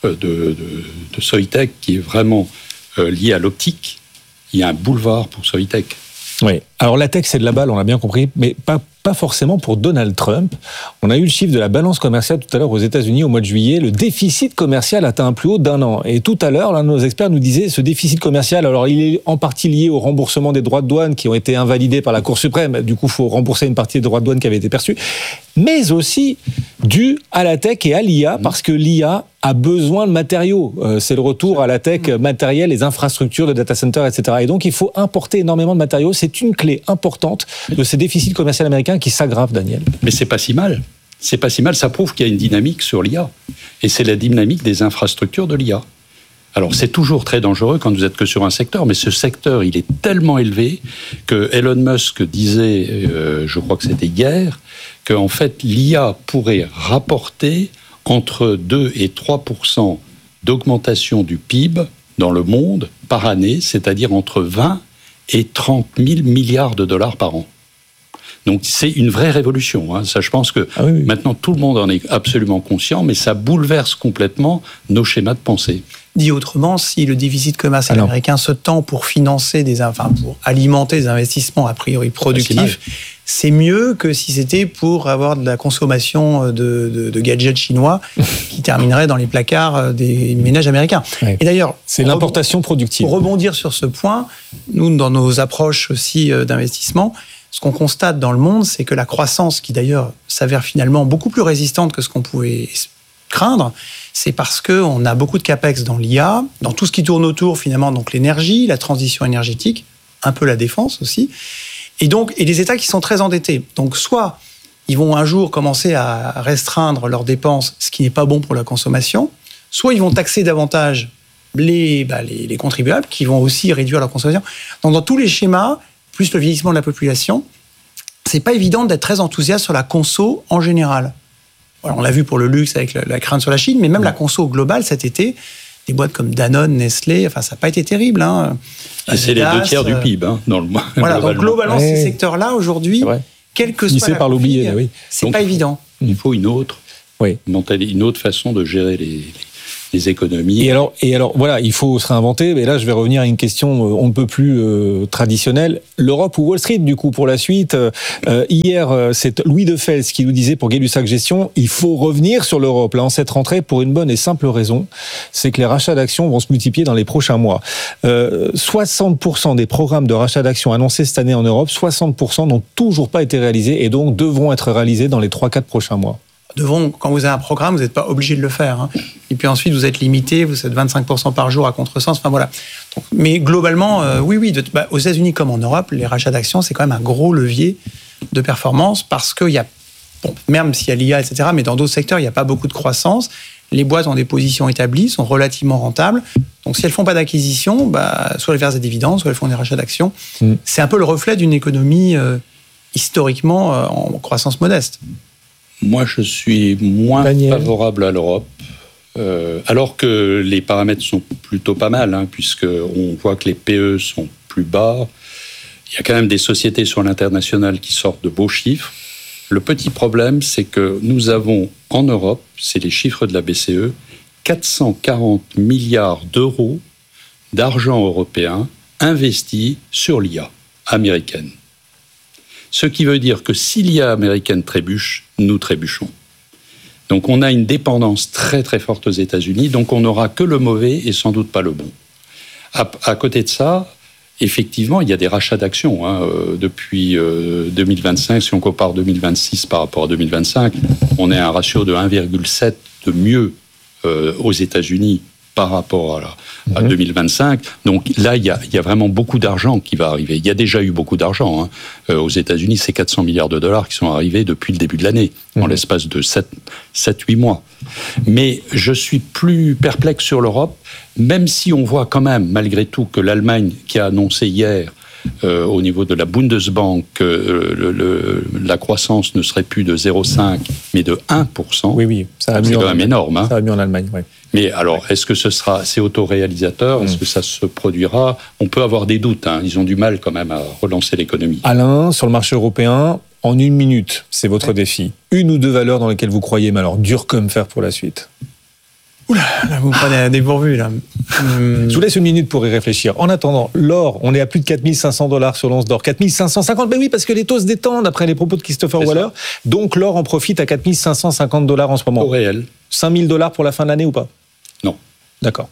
de Soitec qui est vraiment lié à l'optique, il y a un boulevard pour Soitec. Oui. Alors la tech c'est de la balle, on l'a bien compris, mais pas forcément pour Donald Trump. On a eu le chiffre de la balance commerciale tout à l'heure aux États-Unis au mois de juillet. Le déficit commercial atteint un plus haut d'1 an. Et tout à l'heure, l'un de nos experts nous disait ce déficit commercial, alors il est en partie lié au remboursement des droits de douane qui ont été invalidés par la Cour suprême. Du coup, il faut rembourser une partie des droits de douane qui avaient été perçus. Mais aussi dû à la tech et à l'IA, parce que l'IA a besoin de matériaux. C'est le retour à la tech matérielle, les infrastructures de data center, etc. Et donc, il faut importer énormément de matériaux. C'est une clé importante de ces déficits commerciaux américains qui s'aggravent, Daniel. Mais c'est pas si mal. C'est pas si mal. Ça prouve qu'il y a une dynamique sur l'IA. Et c'est la dynamique des infrastructures de l'IA. Alors, c'est toujours très dangereux quand vous êtes que sur un secteur, mais ce secteur, il est tellement élevé que Elon Musk disait, je crois que c'était hier, qu'en fait, l'IA pourrait rapporter entre 2 et 3% d'augmentation du PIB dans le monde par année, c'est-à-dire entre 20 et 30 000 milliards de dollars par an. Donc c'est une vraie révolution. Hein. Ça, je pense que maintenant tout le monde en est absolument conscient, mais ça bouleverse complètement nos schémas de pensée. Dit autrement, si le déficit commercial américain se tend pour financer pour alimenter des investissements a priori productifs, c'est mieux que si c'était pour avoir de la consommation de gadgets chinois qui terminerait dans les placards des ménages américains. Ouais. Et d'ailleurs, c'est l'importation productive. Pour rebondir sur ce point, nous, dans nos approches aussi d'investissement, ce qu'on constate dans le monde, c'est que la croissance, qui d'ailleurs s'avère finalement beaucoup plus résistante que ce qu'on pouvait craindre, c'est parce qu'on a beaucoup de capex dans l'IA, dans tout ce qui tourne autour finalement, donc l'énergie, la transition énergétique, un peu la défense aussi, et les États qui sont très endettés. Donc soit ils vont un jour commencer à restreindre leurs dépenses, ce qui n'est pas bon pour la consommation, soit ils vont taxer davantage les contribuables, qui vont aussi réduire leur consommation. Donc, dans tous les schémas, plus le vieillissement de la population, c'est pas évident d'être très enthousiaste sur la conso en général. Voilà, on l'a vu pour le luxe avec la crainte sur la Chine, mais même la conso globale cet été, des boîtes comme Danone, Nestlé, enfin ça n'a pas été terrible. Hein. C'est les 2/3 du PIB dans le mois. Voilà, donc globalement ces secteurs-là aujourd'hui, quel que soit par l'oublier, oui. C'est pas évident. Il faut une autre façon de gérer les économies. Et alors, voilà, il faut se réinventer. Mais là, je vais revenir à une question on ne peut plus traditionnelle. L'Europe ou Wall Street, du coup, pour la suite. Hier, c'est Louis Defels qui nous disait pour Gay-Lussac Gestion, il faut revenir sur l'Europe là en cette rentrée pour une bonne et simple raison, c'est que les rachats d'actions vont se multiplier dans les prochains mois. 60% des programmes de rachat d'actions annoncés cette année en Europe, 60% n'ont toujours pas été réalisés et donc devront être réalisés dans les 3-4 prochains mois. Quand vous avez un programme, vous n'êtes pas obligé de le faire. Hein. Et puis ensuite, vous êtes limité, vous êtes 25% par jour à contresens. Enfin voilà. Donc, mais globalement, oui. Aux États-Unis comme en Europe, les rachats d'actions, c'est quand même un gros levier de performance parce qu'il y a, même s'il y a l'IA, etc., mais dans d'autres secteurs, il n'y a pas beaucoup de croissance. Les boîtes ont des positions établies, sont relativement rentables. Donc si elles ne font pas d'acquisition, soit elles versent des dividendes, soit elles font des rachats d'actions. C'est un peu le reflet d'une économie historiquement en croissance modeste. Moi, je suis moins favorable à l'Europe, alors que les paramètres sont plutôt pas mal, puisqu'on voit que les PE sont plus bas. Il y a quand même des sociétés sur l'international qui sortent de beaux chiffres. Le petit problème, c'est que nous avons en Europe, c'est les chiffres de la BCE, 440 milliards d'euros d'argent européen investi sur l'IA américaine. Ce qui veut dire que si l'IA américaine trébuche, nous trébuchons. Donc on a une dépendance très très forte aux États-Unis, donc on n'aura que le mauvais et sans doute pas le bon. À côté de ça, effectivement, il y a des rachats d'actions. Depuis 2025, si on compare 2026 par rapport à 2025, on est à un ratio de 1,7 de mieux aux États-Unis par rapport à 2025. Donc là, il y a vraiment beaucoup d'argent qui va arriver. Il y a déjà eu beaucoup d'argent. Aux États-Unis, c'est 400 milliards de dollars qui sont arrivés depuis le début de l'année, en l'espace de 7-8 mois. Mais je suis plus perplexe sur l'Europe, même si on voit quand même, malgré tout, que l'Allemagne, qui a annoncé hier, au niveau de la Bundesbank, la croissance ne serait plus de 0,5, mais de 1%. Oui, ça va mieux. C'est quand même énorme. Ça va mieux en Allemagne, oui. Mais alors, est-ce que c'est autoréalisateur ? Est-ce que ça se produira ? On peut avoir des doutes. Ils ont du mal quand même à relancer l'économie. Alain, sur le marché européen, en 1 minute, c'est votre défi. 1 ou 2 valeurs dans lesquelles vous croyez, mais alors dur comme fer pour la suite. Oula, là, vous me prenez à dépourvu, là. Je vous laisse 1 minute pour y réfléchir. En attendant, l'or, on est à plus de 4500 $ sur l'once d'or. 4550, ben oui, parce que les taux se détendent après les propos de Christopher Waller. Donc l'or en profite à 4550 $ en ce moment. Au réel. 5000 $ pour la fin de l'année ou pas ? Non. D'accord.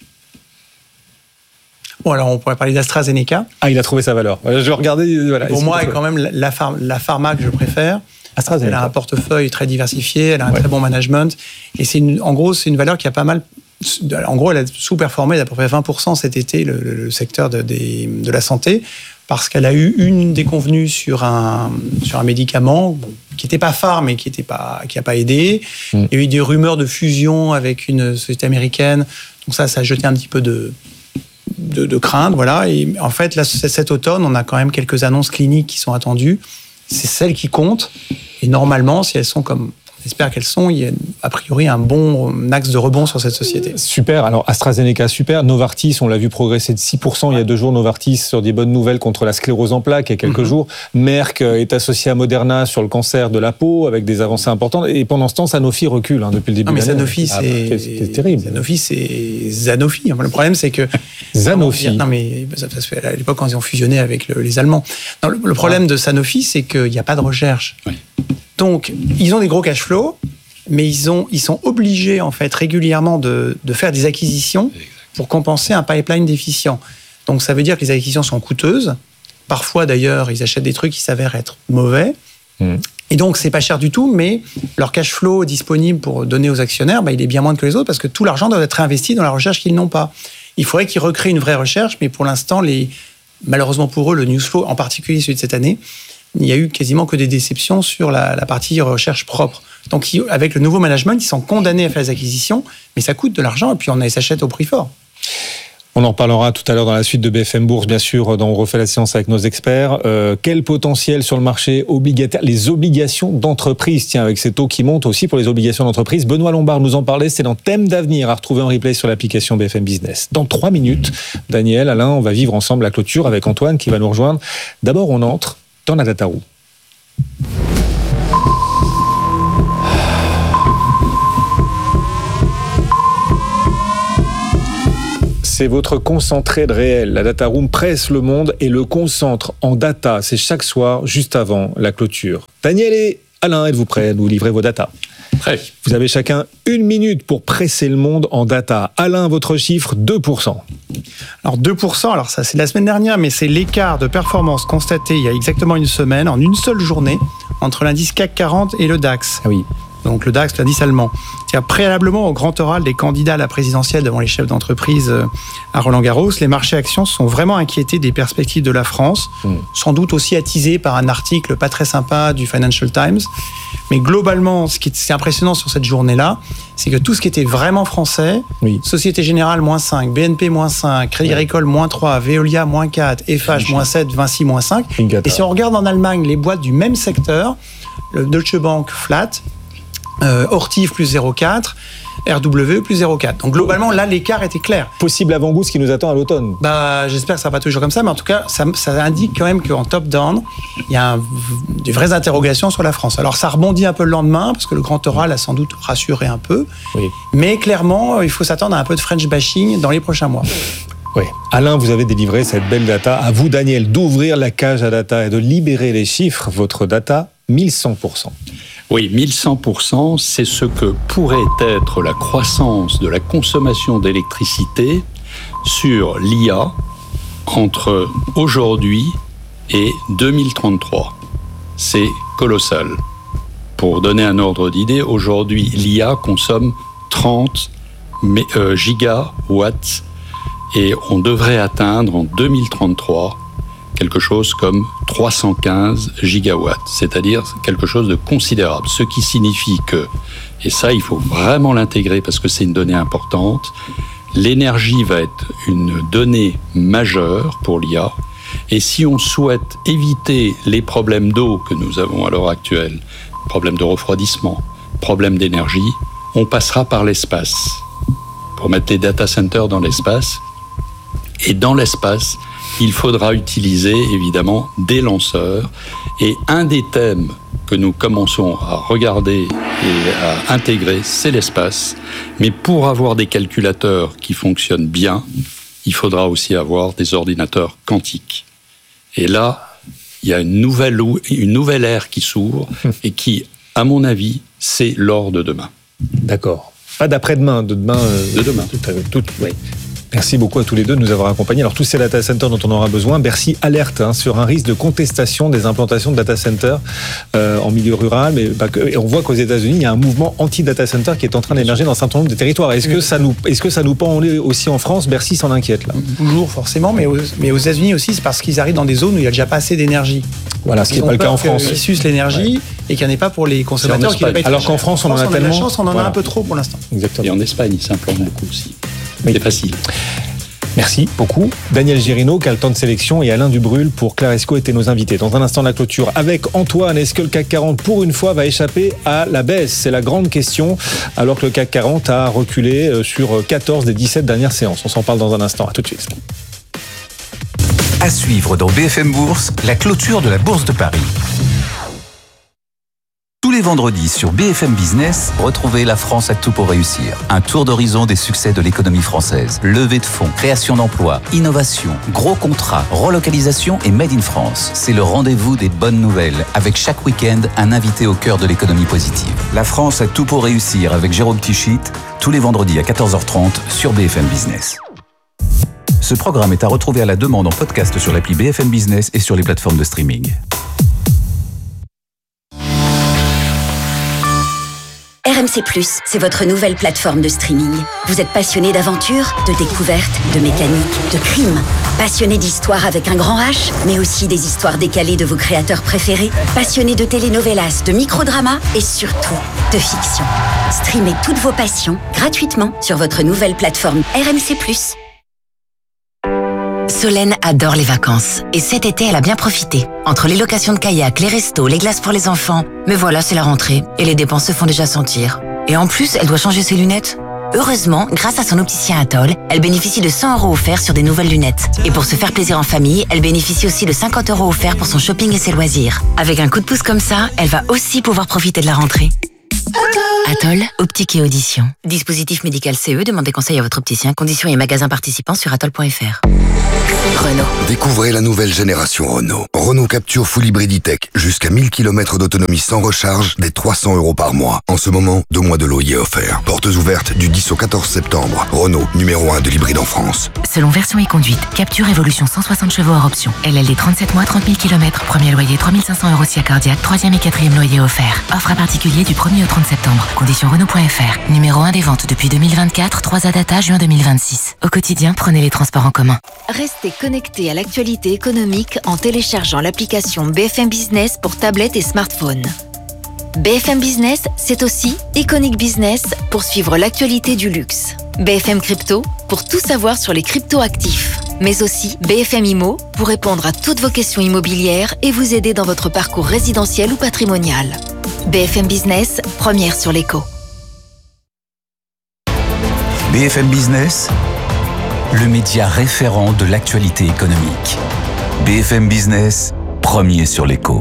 Bon, alors on pourrait parler d'AstraZeneca. Ah, il a trouvé sa valeur. Je regardais. Voilà. Pour moi, c'est quand même la pharma que je préfère. Elle a un portefeuille très diversifié, elle a un très bon management. Et en gros, c'est une valeur qui a pas mal. En gros, elle a sous-performé d'à peu près 20% cet été, le secteur de la santé, parce qu'elle a eu une déconvenue sur un médicament qui n'était pas phare, mais qui n'a pas aidé. Il y a eu des rumeurs de fusion avec une société américaine. Donc ça a jeté un petit peu de crainte. Voilà. Et en fait, là, cet automne, on a quand même quelques annonces cliniques qui sont attendues. C'est celles qui comptent. Et normalement, si elles sont comme on espère qu'elles sont, il y a a priori un bon axe de rebond sur cette société. Super. Alors AstraZeneca, super. Novartis, on l'a vu progresser de 6% il y a 2 jours. Novartis sur des bonnes nouvelles contre la sclérose en plaques il y a quelques jours. Merck est associé à Moderna sur le cancer de la peau avec des avancées importantes. Et pendant ce temps, Sanofi recule depuis le début de l'année. Sanofi, c'est terrible. Sanofi, c'est Sanofi. Le problème, c'est que Sanofi. Non, mais ça se fait à l'époque quand ils ont fusionné avec les Allemands. Non, le problème de Sanofi, c'est qu'il n'y a pas de recherche. Oui. Donc, ils ont des gros cash flows, mais ils sont obligés, en fait, régulièrement de faire des acquisitions pour compenser un pipeline déficient. Donc, ça veut dire que les acquisitions sont coûteuses. Parfois, d'ailleurs, ils achètent des trucs qui s'avèrent être mauvais. Et donc, c'est pas cher du tout, mais leur cash flow disponible pour donner aux actionnaires, il est bien moins que les autres parce que tout l'argent doit être réinvesti dans la recherche qu'ils n'ont pas. Il faudrait qu'ils recréent une vraie recherche, mais pour l'instant, malheureusement pour eux, le news flow, en particulier celui de cette année, il n'y a eu quasiment que des déceptions sur la partie recherche propre. Donc, avec le nouveau management, ils sont condamnés à faire les acquisitions, mais ça coûte de l'argent, et puis on s'achète au prix fort. On en parlera tout à l'heure dans la suite de BFM Bourse, bien sûr, dans On refait la séance avec nos experts. Quel potentiel sur le marché obligataire, les obligations d'entreprise, tiens, avec ces taux qui montent aussi pour les obligations d'entreprise. Benoît Lombard nous en parlait, c'est dans Thème d'avenir, à retrouver en replay sur l'application BFM Business. Dans 3 minutes, Daniel, Alain, on va vivre ensemble la clôture avec Antoine qui va nous rejoindre. D'abord, on entre dans la data room. C'est votre concentré de réel. La data room presse le monde et le concentre en data. C'est chaque soir, juste avant la clôture. Daniel et Alain, êtes-vous prêts à nous livrer vos data ? Prêt. Vous avez chacun 1 minute pour presser le monde en data. Alain, votre chiffre, 2%. Alors 2%, alors ça c'est la semaine dernière, mais c'est l'écart de performance constaté il y a exactement une semaine, en une seule journée, entre l'indice CAC 40 et le DAX. Ah oui. Donc le DAX, l'indice allemand. C'est-à-dire préalablement au grand oral des candidats à la présidentielle devant les chefs d'entreprise à Roland-Garros, les marchés actions sont vraiment inquiétés des perspectives de la France, sans doute aussi attisés par un article pas très sympa du Financial Times. Mais globalement, ce qui est impressionnant sur cette journée-là, c'est que tout ce qui était vraiment français, Société Générale -5, BNP -5, Crédit Agricole -3, Veolia -4, Eiffage -7, Vinci -5. Et si on regarde en Allemagne les boîtes du même secteur, le Deutsche Bank flat, Hortif plus 0,4, RW plus 0,4. Donc globalement, là, l'écart était clair. Possible avant-goût ce qui nous attend à l'automne. J'espère que ça va pas toujours comme ça, mais en tout cas, ça indique quand même qu'en top-down, il y a des vraies interrogations sur la France. Alors ça rebondit un peu le lendemain, parce que le grand oral a sans doute rassuré un peu. Oui. Mais clairement, il faut s'attendre à un peu de French bashing dans les prochains mois. Oui. Alain, vous avez délivré cette belle data. À vous, Daniel, d'ouvrir la cage à data et de libérer les chiffres. Votre data, 1100%. Oui, 1100%, c'est ce que pourrait être la croissance de la consommation d'électricité sur l'IA entre aujourd'hui et 2033. C'est colossal. Pour donner un ordre d'idée, aujourd'hui, l'IA consomme 30 gigawatts et on devrait atteindre en 2033 quelque chose comme 315 gigawatts, c'est-à-dire quelque chose de considérable. Ce qui signifie que, et ça il faut vraiment l'intégrer parce que c'est une donnée importante, l'énergie va être une donnée majeure pour l'IA, et si on souhaite éviter les problèmes d'eau que nous avons à l'heure actuelle, problèmes de refroidissement, problèmes d'énergie, on passera par l'espace pour mettre les data centers dans l'espace, et dans l'espace, il faudra utiliser évidemment des lanceurs. Et un des thèmes que nous commençons à regarder et à intégrer, c'est l'espace. Mais pour avoir des calculateurs qui fonctionnent bien, il faudra aussi avoir des ordinateurs quantiques. Et là, il y a une nouvelle ère qui s'ouvre et qui, à mon avis, c'est l'or de demain. D'accord. Pas d'après-demain, de demain. De demain. Oui. Merci beaucoup à tous les deux de nous avoir accompagnés. Alors, tous ces data centers dont on aura besoin, Bercy alerte sur un risque de contestation des implantations de data centers en milieu rural. Mais et on voit qu'aux États-Unis, il y a un mouvement anti-data center qui est en train d'émerger dans un certain nombre de territoires. Est-ce que ça nous pend aussi en France ? Bercy s'en inquiète, là. Toujours, forcément, mais aux États-Unis aussi, c'est parce qu'ils arrivent dans des zones où il n'y a déjà pas assez d'énergie. Voilà, ce qui n'est pas le cas en France. Ils sucent l'énergie et qu'il n'y en ait pas pour les consommateurs. Alors qu'en France, on en a tellement. La chance, on en a un peu trop pour l'instant. Exactement. Et en Espagne, ils s'implantent beaucoup aussi. Oui. C'est facile. Merci beaucoup. Daniel Girino, qui a le temps de sélection, et Alain Dubrul pour Claresco étaient nos invités. Dans un instant, la clôture avec Antoine. Est-ce que le CAC 40, pour une fois, va échapper à la baisse ? C'est la grande question, alors que le CAC 40 a reculé sur 14 des 17 dernières séances. On s'en parle dans un instant. À tout de suite. À suivre dans BFM Bourse, la clôture de la Bourse de Paris. Tous les vendredis sur BFM Business, retrouvez La France a tout pour réussir. Un tour d'horizon des succès de l'économie française. Levée de fonds, création d'emplois, innovation, gros contrats, relocalisation et Made in France. C'est le rendez-vous des bonnes nouvelles, avec chaque week-end un invité au cœur de l'économie positive. La France a tout pour réussir avec Jérôme Tichit, tous les vendredis à 14h30 sur BFM Business. Ce programme est à retrouver à la demande en podcast sur l'appli BFM Business et sur les plateformes de streaming. RMC+, c'est votre nouvelle plateforme de streaming. Vous êtes passionné d'aventure, de découverte, de mécanique, de crime. Passionné d'histoire avec un grand H, mais aussi des histoires décalées de vos créateurs préférés. Passionné de telenovelas, de microdramas et surtout de fiction. Streamez toutes vos passions gratuitement sur votre nouvelle plateforme RMC+. Solène adore les vacances. Et cet été, elle a bien profité. Entre les locations de kayak, les restos, les glaces pour les enfants. Mais voilà, c'est la rentrée. Et les dépenses se font déjà sentir. Et en plus, elle doit changer ses lunettes. Heureusement, grâce à son opticien Atoll, elle bénéficie de 100 € offerts sur des nouvelles lunettes. Et pour se faire plaisir en famille, elle bénéficie aussi de 50 € offerts pour son shopping et ses loisirs. Avec un coup de pouce comme ça, elle va aussi pouvoir profiter de la rentrée. Atoll, optique et audition. Dispositif médical CE, demandez conseil à votre opticien. Conditions et magasins participants sur atoll.fr. Renault. Découvrez la nouvelle génération Renault. Renault Capture Full Hybrid E-Tech. Jusqu'à 1000 km d'autonomie sans recharge, dès 300 € par mois. En ce moment, 2 mois de loyer offerts. Portes ouvertes du 10 au 14 septembre. Renault, numéro 1 de l'hybride en France. Selon version et conduite, Capture Evolution 160 chevaux hors option. LLD 37 mois, 30 000 km. Premier loyer 3500 € si cardiaque. 3e et 4e loyer offert. Offre à particulier du 1er au 30 septembre. Conditions Renault.fr. Numéro 1 des ventes depuis 2024. 3 data juin 2026. Au quotidien, prenez les transports en commun. Restez connecté à l'actualité économique en téléchargeant l'application BFM Business pour tablette et smartphone. BFM Business, c'est aussi Iconic Business pour suivre l'actualité du luxe. BFM Crypto pour tout savoir sur les crypto-actifs. Mais aussi BFM Immo pour répondre à toutes vos questions immobilières et vous aider dans votre parcours résidentiel ou patrimonial. BFM Business, première sur l'éco. BFM Business, le média référent de l'actualité économique. BFM Business, premier sur l'éco.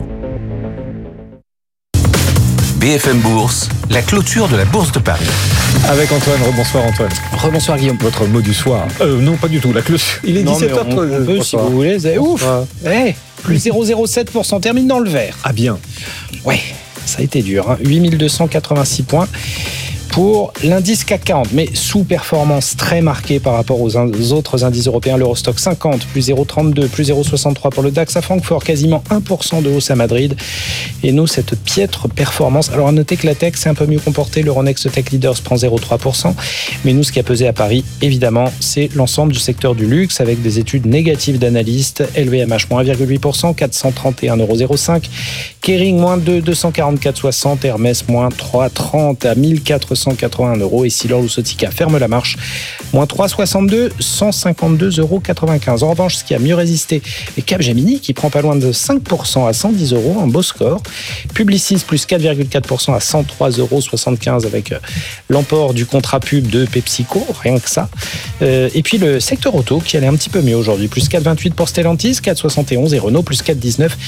BFM Bourse, la clôture de la Bourse de Paris. Avec Antoine, rebonsoir Antoine. Rebonsoir Guillaume. Votre mot du soir. Non, pas du tout, la clôture. Il est 17h. On peut, si vous voulez. Ouf. Plus 0,07%, termine dans le vert. Ah bien. Ouais, ça a été dur. Hein. 8286 points pour l'indice CAC 40, mais sous-performance très marquée par rapport aux autres indices européens. L'Eurostock 50, plus 0,32, plus 0,63 pour le DAX à Francfort, quasiment 1% de hausse à Madrid. Et nous, cette piètre performance. Alors à noter que la tech s'est un peu mieux comportée. L'Euronext Tech Leaders prend 0,3%. Mais nous, ce qui a pesé à Paris, évidemment, c'est l'ensemble du secteur du luxe avec des études négatives d'analystes. LVMH, moins 1,8%, 431,05 €. Kering, moins 2, 244,60. Hermès, moins 3,30 à 1481 €. Et Silor Luxottica ferme la marche, moins 3,62, 152,95 €. En revanche, ce qui a mieux résisté, est Capgemini qui prend pas loin de 5% à 110 €, un beau score. Publicis plus 4,4% à 103,75 € avec l'emport du contrat pub de PepsiCo, rien que ça. Et puis le secteur auto qui allait un petit peu mieux aujourd'hui, plus 4,28 pour Stellantis, 4,71 et Renault plus 4,19,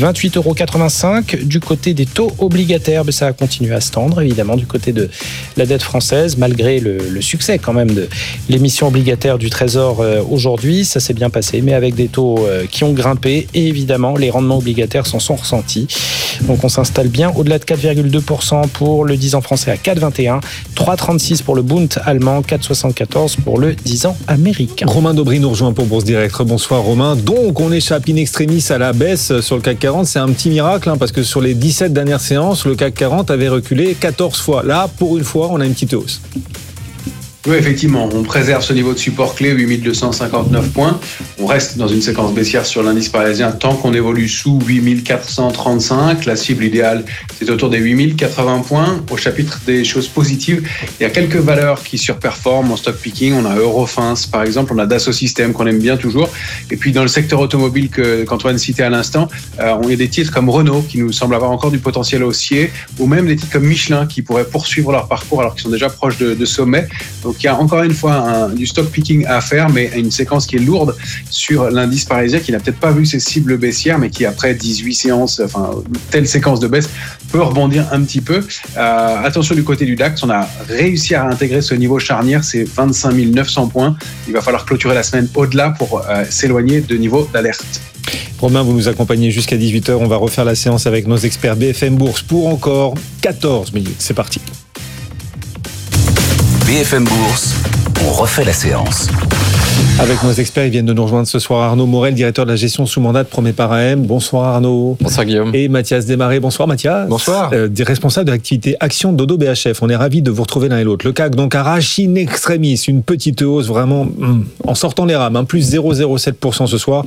28,85 €. Du côté des taux obligataires, ça a continué à se tendre, évidemment, du côté de la dette française, malgré le succès quand même de l'émission obligataire du Trésor aujourd'hui. Ça s'est bien passé, mais avec des taux qui ont grimpé et évidemment, les rendements obligataires s'en sont ressentis. Donc on s'installe bien au-delà de 4,2% pour le 10 ans français à 4,21, 3,36 pour le Bund allemand, 4,74 pour le 10 ans américain. Romain Daubry nous rejoint pour Bourse Direct. Bonsoir Romain. Donc on échappe in extremis à la baisse sur le CAC 40. C'est un petit miracle hein, parce que sur les 17 dernières séances, le CAC 40 avait reculé 14 fois. Là, pour une fois, on a une petite hausse. Oui, effectivement, on préserve ce niveau de support clé, 8259 points. On reste dans une séquence baissière sur l'indice parisien tant qu'on évolue sous 8435. La cible idéale, c'est autour des 8080 points. Au chapitre des choses positives, il y a quelques valeurs qui surperforment en stock picking. On a Eurofins, par exemple, on a Dassault Systèmes qu'on aime bien toujours. Et puis dans le secteur automobile qu'Antoine citait à l'instant, on a des titres comme Renault qui nous semblent avoir encore du potentiel haussier, ou même des titres comme Michelin qui pourraient poursuivre leur parcours alors qu'ils sont déjà proches de sommet. Donc il y a encore une fois du stock picking à faire, mais une séquence qui est lourde sur l'indice parisien qui n'a peut-être pas vu ses cibles baissières, mais qui après 18 séances, enfin telle séquence de baisse, peut rebondir un petit peu. Attention du côté du DAX, on a réussi à intégrer ce niveau charnière, c'est 25 900 points. Il va falloir clôturer la semaine au-delà pour s'éloigner de niveau d'alerte. Romain, vous nous accompagnez jusqu'à 18h. On va refaire la séance avec nos experts BFM Bourse pour encore 14 minutes. C'est parti. BFM Bourse, on refait la séance. Avec nos experts, ils viennent de nous rejoindre ce soir. Arnaud Morel, directeur de la gestion sous mandat de Promet par AM. Bonsoir Arnaud. Bonsoir Guillaume. Et Mathias Desmarais. Bonsoir Mathias. Bonsoir. Responsable de l'activité Action d'Odo BHF. On est ravis de vous retrouver l'un et l'autre. Le CAC donc arrache in extremis, une petite hausse vraiment en sortant les rames, plus 0,07% ce soir,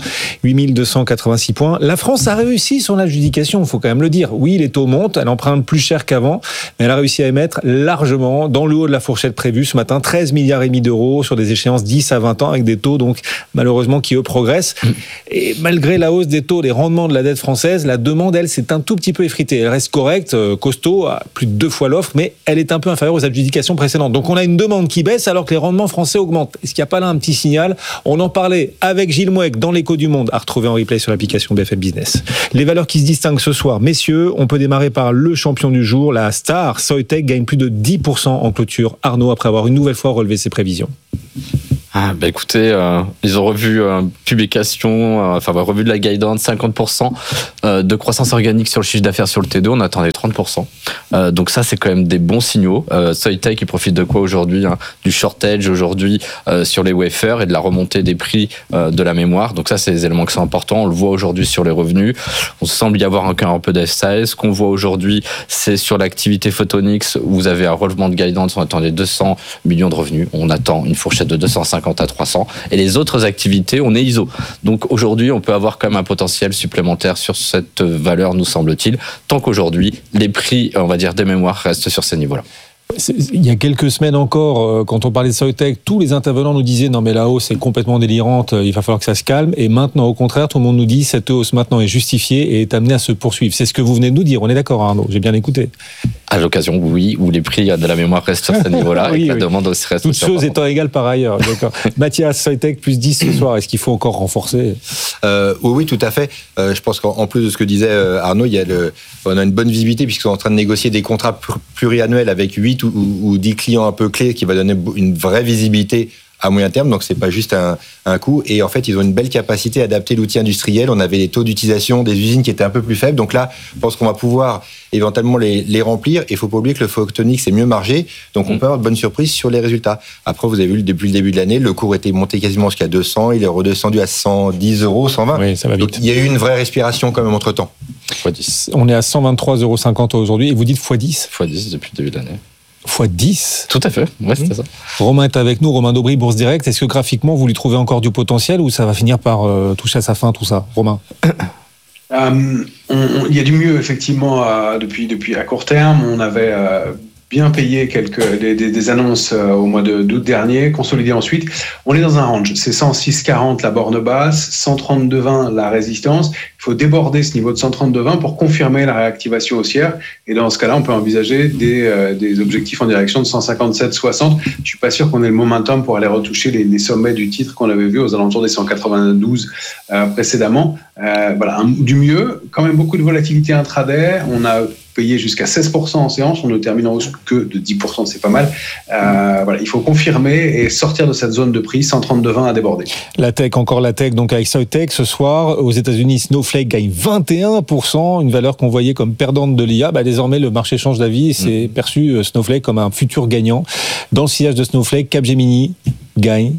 8286 points. La France a réussi son adjudication, il faut quand même le dire. Oui, les taux montent, elle emprunte plus cher qu'avant, mais elle a réussi à émettre largement dans le haut de la fourchette prévue ce matin, 13,5 milliards d'euros sur des échéances 10 à 20 ans avec des taux donc malheureusement qui eux progressent. Et malgré la hausse des taux, des rendements de la dette française, la demande elle s'est un tout petit peu effritée. Elle reste correcte, costaud, à plus de 2 fois l'offre, mais elle est un peu inférieure aux adjudications précédentes. Donc on a une demande qui baisse alors que les rendements français augmentent. Est-ce qu'il n'y a pas là un petit signal ? On en parlait avec Gilles Mouek dans l'Écho du Monde, à retrouver en replay sur l'application BFM Business. Les valeurs qui se distinguent ce soir, messieurs, on peut démarrer par le champion du jour, la star. Soitec gagne plus de 10% en clôture. Arnaud, après avoir une nouvelle fois relevé ses prévisions. Écoutez, ils ont revu revu de la guidance, 50% de croissance organique sur le chiffre d'affaires sur le T2, on attendait 30%. Donc ça, c'est quand même des bons signaux. Soitec, il profite de quoi aujourd'hui ? Du shortage aujourd'hui sur les wafers et de la remontée des prix de la mémoire. Donc ça, c'est des éléments qui sont importants. On le voit aujourd'hui sur les revenus. On semble y avoir encore un peu d'SAS. Ce qu'on voit aujourd'hui, c'est sur l'activité Photonics, où vous avez un relèvement de guidance, on attendait 200 millions de revenus. On attend une fourchette de 250 à 300. Et les autres activités, on est ISO. Donc aujourd'hui, on peut avoir quand même un potentiel supplémentaire sur cette valeur, nous semble-t-il, tant qu'aujourd'hui, les prix, on va dire, des mémoires restent sur ces niveaux-là. Il y a quelques semaines encore, quand on parlait de Soitec, tous les intervenants nous disaient non mais la hausse est complètement délirante, il va falloir que ça se calme. Et maintenant, au contraire, tout le monde nous dit cette hausse maintenant est justifiée et est amenée à se poursuivre. C'est ce que vous venez de nous dire. On est d'accord, Arnaud ? J'ai bien écouté. À l'occasion, oui, où les prix de la mémoire restent sur ce niveau-là et la demande aussi reste. Toutes choses étant égales par ailleurs. D'accord. Mathias, Soitec plus 10 ce soir. Est-ce qu'il faut encore renforcer ? Oui, tout à fait. Je pense qu'en plus de ce que disait Arnaud, on a une bonne visibilité puisqu'ils sont en train de négocier des contrats pluriannuels avec 8 ou 10 clients un peu clés qui va donner une vraie visibilité à moyen terme, donc c'est pas juste un coût. Et en fait, ils ont une belle capacité à adapter l'outil industriel. On avait les taux d'utilisation des usines qui étaient un peu plus faibles, donc là, je pense qu'on va pouvoir éventuellement les remplir. Et il faut pas oublier que le Photonics c'est mieux margé, donc on peut avoir de bonnes surprises sur les résultats. Après, vous avez vu depuis le début de l'année, le cours était monté quasiment jusqu'à 200, il est redescendu à 110 euros, 120. Oui, ça va vite. Donc, il y a eu une vraie respiration quand même entre temps. x10. On est à 123,50 € aujourd'hui, et vous dites x10 ? x10 depuis le début de l'année. x10 ? Tout à fait, ouais, c'était ça. Romain est avec nous, Romain Daubry, Bourse Direct. Est-ce que graphiquement, vous lui trouvez encore du potentiel ou ça va finir par toucher à sa fin, tout ça ? Romain ? Il y a du mieux, effectivement, depuis à court terme. On avait bien payé des annonces au mois d'août dernier, consolidé ensuite. On est dans un range. C'est 106,40 la borne basse, 132,20 la résistance. Il faut déborder ce niveau de 132,20 pour confirmer la réactivation haussière. Et dans ce cas-là, on peut envisager des objectifs en direction de 157,60. Je suis pas sûr qu'on ait le momentum pour aller retoucher les sommets du titre qu'on avait vu aux alentours des 192 précédemment. Du mieux. Quand même beaucoup de volatilité intraday. On a payé jusqu'à 16% en séance, on ne termine en hausse que de 10%, c'est pas mal. Il faut confirmer et sortir de cette zone de prix, 132,20 à déborder. La tech, donc avec Soitec ce soir. Aux États-Unis, Snowflake gagne 21%, une valeur qu'on voyait comme perdante de l'IA. Désormais, le marché change d'avis et c'est perçu Snowflake comme un futur gagnant. Dans le sillage de Snowflake, Capgemini gagne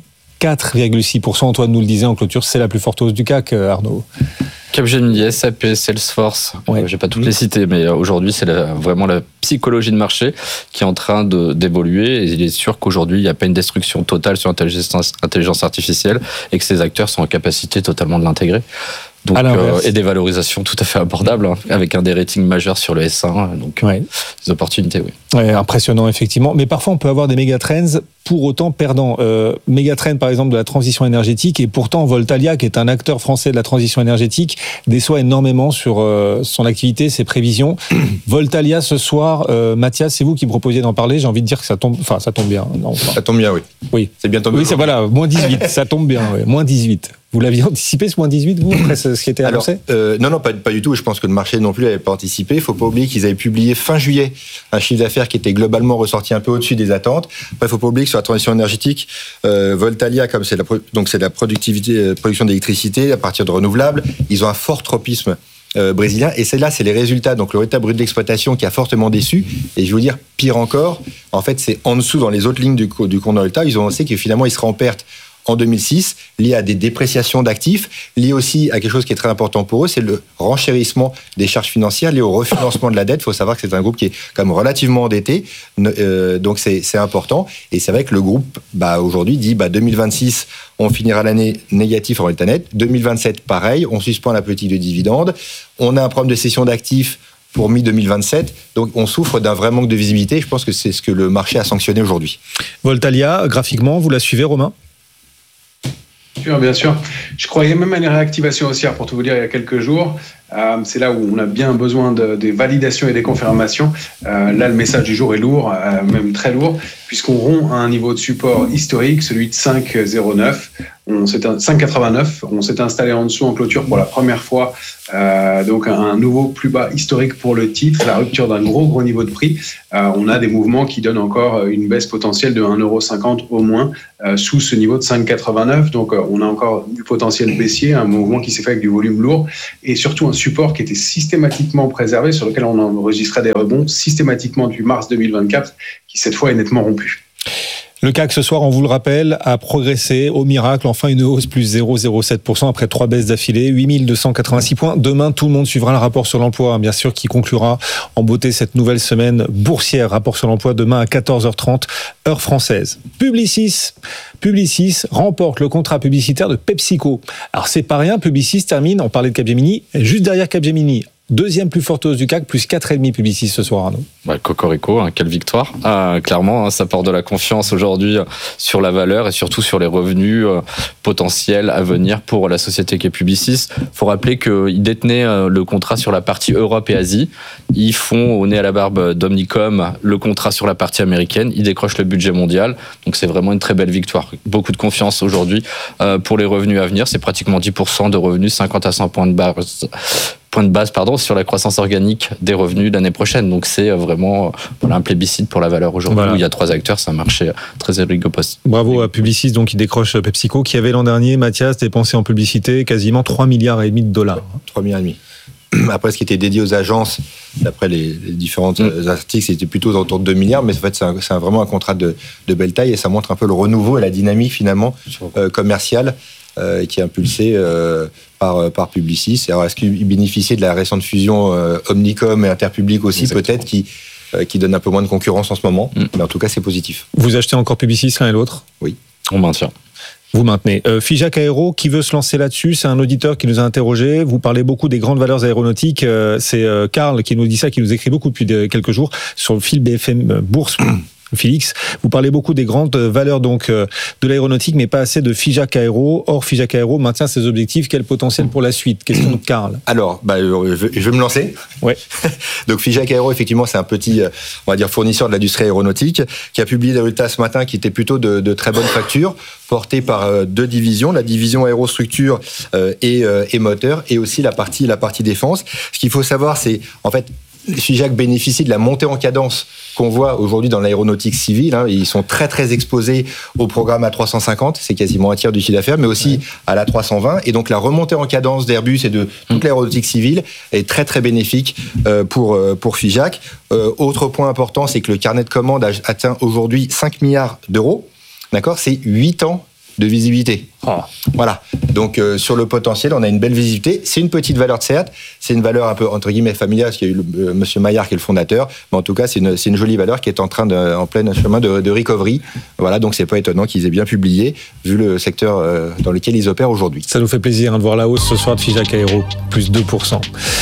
4,6%. Antoine nous le disait en clôture, c'est la plus forte hausse du CAC, Arnaud. Capgemini, SAP, Salesforce, je vais pas toutes les citer, mais aujourd'hui c'est vraiment la psychologie de marché qui est en train d'évoluer et il est sûr qu'aujourd'hui il n'y a pas une destruction totale sur l'intelligence artificielle et que ces acteurs sont en capacité totalement de l'intégrer. Donc, et des valorisations tout à fait abordables, avec un des ratings majeurs sur le S1, donc des opportunités, oui. Ouais, impressionnant, effectivement. Mais parfois, on peut avoir des méga trends pour autant perdants. Méga trend, par exemple, de la transition énergétique, et pourtant, Voltalia, qui est un acteur français de la transition énergétique, déçoit énormément sur son activité, ses prévisions. Voltalia, ce soir, Mathias, c'est vous qui proposiez d'en parler. J'ai envie de dire que ça tombe bien. Non, ça tombe bien, oui. Oui. C'est bien tombé. Oui, c'est voilà, moins 18. Ça tombe bien, moins 18. Vous l'aviez anticipé ce moins 18, vous, après ce qui était annoncé ? Non, pas du tout. Je pense que le marché non plus n'avait pas anticipé. Il ne faut pas oublier qu'ils avaient publié fin juillet un chiffre d'affaires qui était globalement ressorti un peu au-dessus des attentes. Après, il ne faut pas oublier que sur la transition énergétique, Voltalia, comme c'est la production d'électricité à partir de renouvelables, ils ont un fort tropisme brésilien. Et c'est les résultats. Donc, le résultat brut de l'exploitation qui a fortement déçu. Et je vais vous dire, pire encore, en fait, c'est en dessous, dans les autres lignes du compte de résultat, ils ont annoncé que finalement, ils seraient en perte en 2006, lié à des dépréciations d'actifs, lié aussi à quelque chose qui est très important pour eux, c'est le renchérissement des charges financières liées au refinancement de la dette. Il faut savoir que c'est un groupe qui est quand même relativement endetté, donc c'est important. Et c'est vrai que le groupe, aujourd'hui, dit 2026, on finira l'année négatif en résultat net. 2027, pareil, on suspend la politique de dividendes. On a un problème de cession d'actifs pour mi-2027. Donc, on souffre d'un vrai manque de visibilité. Je pense que c'est ce que le marché a sanctionné aujourd'hui. Voltalia, graphiquement, vous la suivez, Romain ? Bien sûr. Je croyais même à une réactivation haussière, pour tout vous dire, il y a quelques jours. C'est là où on a bien besoin des validations et des confirmations. Là, le message du jour est lourd, même très lourd, puisqu'on rompt un niveau de support historique, celui de 5,09. 5,89. On s'est installé en dessous en clôture pour la première fois. Donc, un nouveau plus bas historique pour le titre, la rupture d'un gros niveau de prix. On a des mouvements qui donnent encore une baisse potentielle de 1,50 € au moins sous ce niveau de 5,89. Donc, on a encore du potentiel baissier, un mouvement qui s'est fait avec du volume lourd et surtout un support qui était systématiquement préservé, sur lequel on enregistrait des rebonds systématiquement depuis mars 2024, qui cette fois est nettement rompu. Le CAC ce soir, on vous le rappelle, a progressé au miracle, enfin une hausse plus 0,07% après 3 baisses d'affilée, 8286 points. Demain, tout le monde suivra le rapport sur l'emploi, bien sûr, qui conclura en beauté cette nouvelle semaine boursière. Rapport sur l'emploi demain à 14h30, heure française. Publicis remporte le contrat publicitaire de PepsiCo. Alors c'est pas rien, Publicis termine, on parlait de Capgemini, juste derrière Capgemini. Deuxième plus forte hausse du CAC, plus 4,5 Publicis ce soir, Arnaud. Cocorico, quelle victoire. Clairement, ça porte de la confiance aujourd'hui sur la valeur et surtout sur les revenus potentiels à venir pour la société qui est Publicis. Il faut rappeler qu'ils détenaient le contrat sur la partie Europe et Asie. Ils font au nez à la barbe d'Omnicom le contrat sur la partie américaine. Ils décrochent le budget mondial. Donc c'est vraiment une très belle victoire. Beaucoup de confiance aujourd'hui pour les revenus à venir. C'est pratiquement 10% de revenus, 50 à 100 points de base sur la croissance organique des revenus l'année prochaine. Donc c'est vraiment un plébiscite pour la valeur aujourd'hui. Voilà. Où il y a 3 acteurs, c'est un marché très oligopole. Bravo à Publicis, donc qui décroche PepsiCo, qui avait l'an dernier, Mathias, dépensé en publicité quasiment 3,5 milliards de dollars. 3,5 milliards. Après, ce qui était dédié aux agences, d'après les différents articles, c'était plutôt autour de 2 milliards, mais en fait, c'est vraiment un contrat de belle taille et ça montre un peu le renouveau et la dynamique finalement commerciale qui est impulsée par Publicis. Alors, est-ce qu'il bénéficiait de la récente fusion Omnicom et Interpublic aussi, exactement, peut-être, qui donne un peu moins de concurrence en ce moment, mais en tout cas, c'est positif. Vous achetez encore Publicis l'un et l'autre ? Oui. On maintient. Vous maintenez. Figeac Aéro, qui veut se lancer là-dessus ? C'est un auditeur qui nous a interrogé. Vous parlez beaucoup des grandes valeurs aéronautiques. C'est Karl qui nous dit ça, qui nous écrit beaucoup depuis quelques jours sur le fil BFM Bourse. Félix, vous parlez beaucoup des grandes valeurs donc de l'aéronautique, mais pas assez de Figeac Aéro. Or, Figeac Aéro maintient ses objectifs. Quel potentiel pour la suite ? Question de Karl. Alors, je vais me lancer. Ouais. Donc, Figeac Aéro, effectivement, c'est un petit, on va dire, fournisseur de l'industrie aéronautique qui a publié des résultats ce matin qui étaient plutôt de très bonne facture, portés par 2 divisions, la division aérostructure et moteur, et aussi la partie défense. Ce qu'il faut savoir, c'est, en fait, Figeac bénéficie de la montée en cadence qu'on voit aujourd'hui dans l'aéronautique civile. Ils sont très très exposés au programme A350, c'est quasiment un tiers du chiffre d'affaires, mais aussi à l'A320. Et donc la remontée en cadence d'Airbus et de toute l'aéronautique civile est très très bénéfique pour Figeac. Autre point important, c'est que le carnet de commandes atteint aujourd'hui 5 milliards d'euros. D'accord ? C'est 8 ans de visibilité. Voilà. Donc, sur le potentiel, on a une belle visibilité. C'est une petite valeur de Seat. C'est une valeur un peu, entre guillemets, familiale, parce qu'il y a eu monsieur Maillard qui est le fondateur. Mais en tout cas, c'est une jolie valeur qui est en plein chemin de recovery. Voilà. Donc, c'est pas étonnant qu'ils aient bien publié, vu le secteur dans lequel ils opèrent aujourd'hui. Ça nous fait plaisir de voir la hausse ce soir de Figeac Aéro, plus 2%.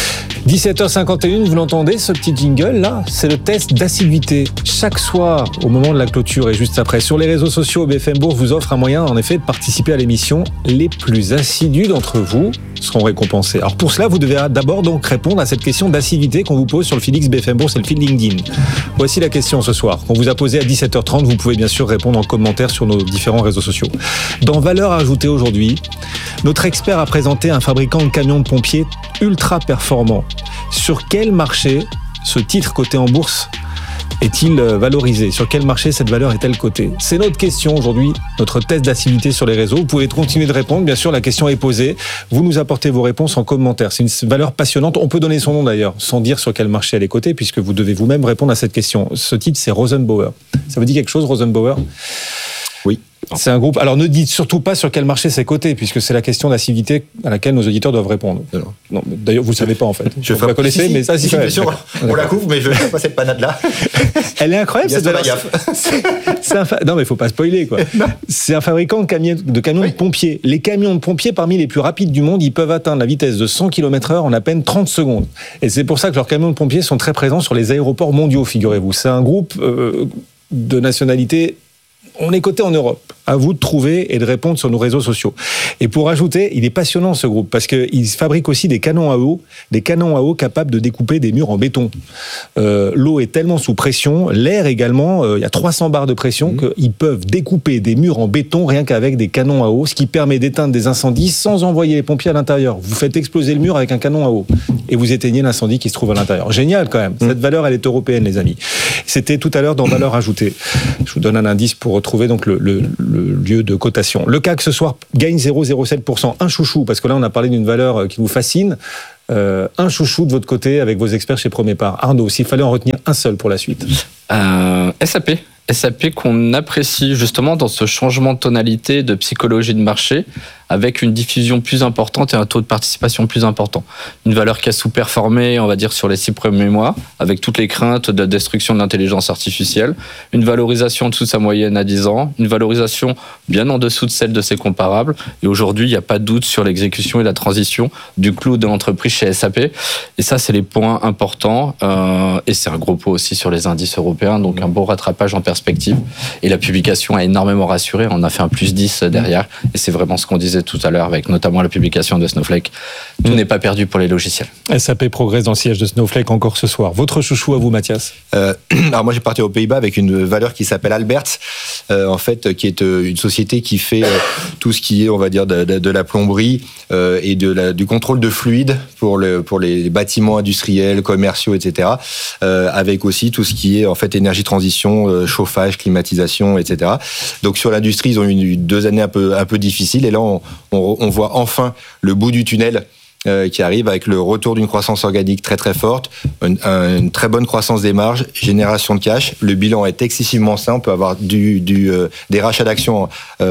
17h51, vous l'entendez, ce petit jingle là, c'est le test d'assiduité. Chaque soir, au moment de la clôture et juste après, sur les réseaux sociaux, BFM Bourse vous offre un moyen, en effet, de participer à l'émission. Les plus assidus d'entre vous seront récompensés. Alors pour cela, vous devez d'abord donc répondre à cette question d'assiduité qu'on vous pose sur le Félix BFM Bourse et le fil LinkedIn. Voici la question ce soir, qu'on vous a posée à 17h30. Vous pouvez bien sûr répondre en commentaire sur nos différents réseaux sociaux. Dans Valeur ajoutée aujourd'hui, notre expert a présenté un fabricant de camions de pompiers ultra performant. Sur quel marché ce titre coté en bourse est-il valorisé ? Sur quel marché cette valeur est-elle cotée ? C'est notre question aujourd'hui, notre test d'assiduité sur les réseaux. Vous pouvez continuer de répondre, bien sûr, la question est posée. Vous nous apportez vos réponses en commentaire. C'est une valeur passionnante. On peut donner son nom d'ailleurs, sans dire sur quel marché elle est cotée, puisque vous devez vous-même répondre à cette question. Ce titre, c'est Rosenbauer. Ça vous dit quelque chose, Rosenbauer ? Oui. C'est un groupe. Alors ne dites surtout pas sur quel marché c'est coté, puisque c'est la question d'activité à laquelle nos auditeurs doivent répondre. Non, d'ailleurs, vous ne savez pas en fait. Vous la connaissez, mais ça, bien sûr. On la couvre, mais je ne sais pas cette panade-là. Elle est incroyable, cette valeur. Non, mais il ne faut pas spoiler, quoi. C'est un fabricant de camions de pompiers. Les camions de pompiers, parmi les plus rapides du monde, ils peuvent atteindre la vitesse de 100 km/h en à peine 30 secondes. Et c'est pour ça que leurs camions de pompiers sont très présents sur les aéroports mondiaux, figurez-vous. C'est un groupe de nationalité. On est coté en Europe. À vous de trouver et de répondre sur nos réseaux sociaux. Et pour ajouter, il est passionnant ce groupe parce qu'il fabrique aussi des canons à eau capables de découper des murs en béton. L'eau est tellement sous pression, l'air également, il y a 300 bars de pression qu'ils peuvent découper des murs en béton rien qu'avec des canons à eau, ce qui permet d'éteindre des incendies sans envoyer les pompiers à l'intérieur. Vous faites exploser le mur avec un canon à eau et vous éteignez l'incendie qui se trouve à l'intérieur. Génial quand même. Cette valeur, elle est européenne, les amis. C'était tout à l'heure dans valeur ajoutée. Je vous donne un indice pour retrouver donc le lieu de cotation. Le CAC ce soir gagne 0,07%. Un chouchou, parce que là on a parlé d'une valeur qui vous fascine. Un chouchou de votre côté avec vos experts chez Promépar. Arnaud, s'il fallait en retenir un seul pour la suite. SAP qu'on apprécie justement dans ce changement de tonalité, de psychologie de marché, avec une diffusion plus importante et un taux de participation plus important. Une valeur qui a sous-performé, on va dire, sur les 6 premiers mois, avec toutes les craintes de destruction de l'intelligence artificielle, une valorisation en dessous de sa moyenne à 10 ans, une valorisation bien en dessous de celle de ses comparables, et aujourd'hui, il n'y a pas de doute sur l'exécution et la transition du clou de l'entreprise chez SAP, et ça, c'est les points importants, et c'est un gros pot aussi sur les indices européens, donc un beau rattrapage en perspective, et la publication a énormément rassuré, on a fait un plus 10 derrière, et c'est vraiment ce qu'on disait tout à l'heure, avec notamment la publication de Snowflake. Tout n'est pas perdu pour les logiciels. SAP progresse dans le siège de Snowflake encore ce soir. Votre chouchou à vous, Mathias? Alors moi, j'ai parti aux Pays-Bas avec une valeur qui s'appelle Alberts, en fait, qui est une société qui fait tout ce qui est, on va dire, de la plomberie et du contrôle de fluides pour les bâtiments industriels, commerciaux, etc. Avec aussi tout ce qui est, en fait, énergie transition, chauffage, climatisation, etc. Donc sur l'industrie, ils ont eu 2 années un peu difficiles, et là, on voit enfin le bout du tunnel qui arrive avec le retour d'une croissance organique très très forte, une très bonne croissance des marges, génération de cash. Le bilan est excessivement sain, on peut avoir des rachats d'actions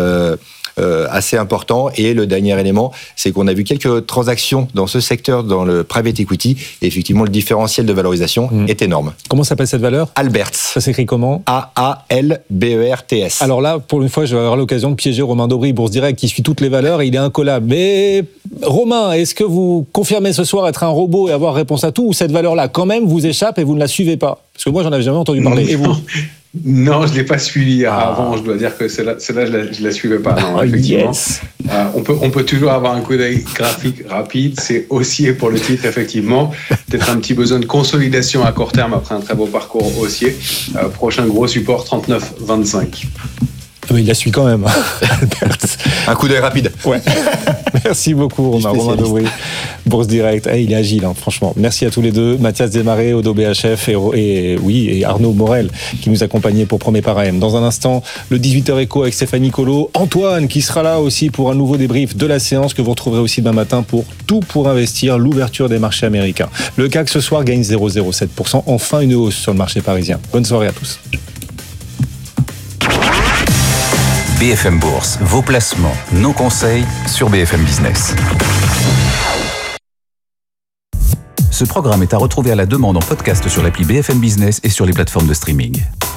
assez important. Et le dernier élément, c'est qu'on a vu quelques transactions dans ce secteur, dans le private equity, et effectivement, le différentiel de valorisation est énorme. Comment s'appelle cette valeur? Alberts. Ça s'écrit comment? A-A-L-B-E-R-T-S. Alors là, pour une fois, je vais avoir l'occasion de piéger Romain Daubry, Bourse Direct, qui suit toutes les valeurs, et il est incollable. Mais Romain, est-ce que vous confirmez ce soir être un robot et avoir réponse à tout, ou cette valeur-là, quand même, vous échappe et vous ne la suivez pas? Parce que moi, j'en avais jamais entendu parler. Et vous? Non, je ne l'ai pas suivi avant. Je dois dire que celle-là, je ne la suivais pas. Non, effectivement. Yes. On peut toujours avoir un coup d'œil graphique rapide. C'est haussier pour le titre, effectivement. Peut-être un petit besoin de consolidation à court terme après un très beau parcours haussier. Prochain gros support, 39,25. Mais il la suit quand même, Albert. Un coup d'œil rapide. Ouais. Merci beaucoup, Romain Daubry. Bourse Direct. Il est agile, hein, franchement. Merci à tous les deux. Mathias Desmarais, Oddo BHF et Arnaud Morel qui nous accompagnaient pour Promépar AM. Dans un instant, le 18h Éco avec Stéphanie Colo. Antoine qui sera là aussi pour un nouveau débrief de la séance que vous retrouverez aussi demain matin pour Tout pour investir, l'ouverture des marchés américains. Le CAC ce soir gagne 0,07%. Enfin une hausse sur le marché parisien. Bonne soirée à tous. BFM Bourse, vos placements, nos conseils sur BFM Business. Ce programme est à retrouver à la demande en podcast sur l'appli BFM Business et sur les plateformes de streaming.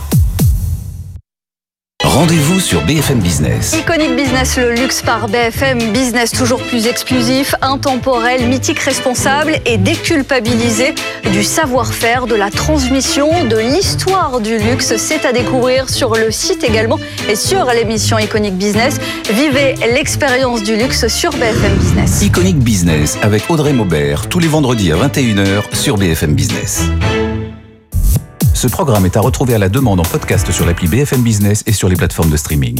Rendez-vous sur BFM Business. Iconic Business, le luxe par BFM Business, toujours plus exclusif, intemporel, mythique, responsable et déculpabilisé du savoir-faire, de la transmission, de l'histoire du luxe. C'est à découvrir sur le site également et sur l'émission Iconic Business. Vivez l'expérience du luxe sur BFM Business. Iconic Business avec Audrey Maubert, tous les vendredis à 21h sur BFM Business. Ce programme est à retrouver à la demande en podcast sur l'appli BFM Business et sur les plateformes de streaming.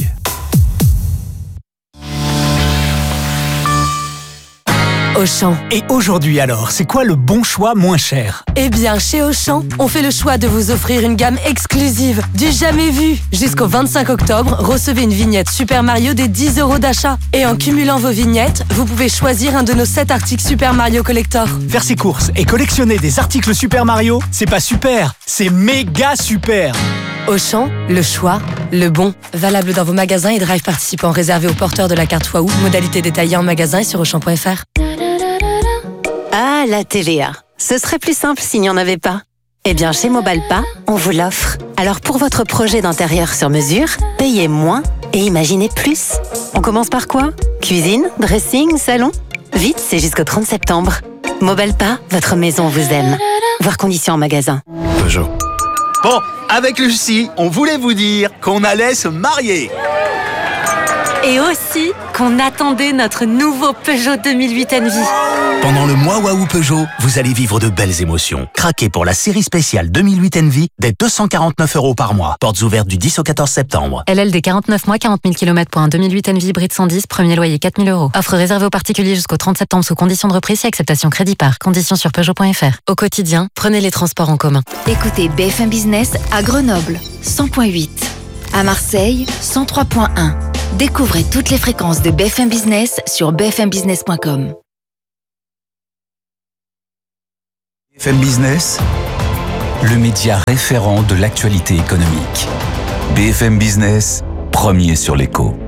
Auchan. Et aujourd'hui alors, c'est quoi le bon choix moins cher? Eh bien, chez Auchan, on fait le choix de vous offrir une gamme exclusive, du jamais vu. Jusqu'au 25 octobre, recevez une vignette Super Mario des 10 € d'achat. Et en cumulant vos vignettes, vous pouvez choisir un de nos 7 articles Super Mario Collector. Faire ses courses et collectionner des articles Super Mario, c'est pas super, c'est méga super. Auchan, le choix, Le bon, valable dans vos magasins et drive participants réservés aux porteurs de la carte Waouh. Modalité détaillée en magasin et sur Auchan.fr. Ah, la TVA. Ce serait plus simple s'il n'y en avait pas. Eh bien, chez Mobalpa, on vous l'offre. Alors pour votre projet d'intérieur sur mesure, payez moins et imaginez plus. On commence par quoi? Cuisine, dressing, salon? Vite, c'est jusqu'au 30 septembre. Mobalpa, votre maison vous aime. Voir conditions en magasin. Peugeot. Bon, avec Lucie, on voulait vous dire qu'on allait se marier. Et aussi qu'on attendait notre nouveau Peugeot 2008 Envy. Pendant le mois Waouh Peugeot, vous allez vivre de belles émotions. Craquez pour la série spéciale 2008 Envy dès 249 € par mois. Portes ouvertes du 10 au 14 septembre. LLD 49 mois, 40 000 km pour un 2008 Envy hybride 110, premier loyer 4 000 €. Offre réservée aux particuliers jusqu'au 30 septembre sous conditions de reprise et acceptation crédit par. Conditions sur Peugeot.fr. Au quotidien, prenez les transports en commun. Écoutez BFM Business à Grenoble, 100.8. À Marseille, 103.1. Découvrez toutes les fréquences de BFM Business sur bfmbusiness.com. BFM Business, le média référent de l'actualité économique. BFM Business, premier sur l'écho.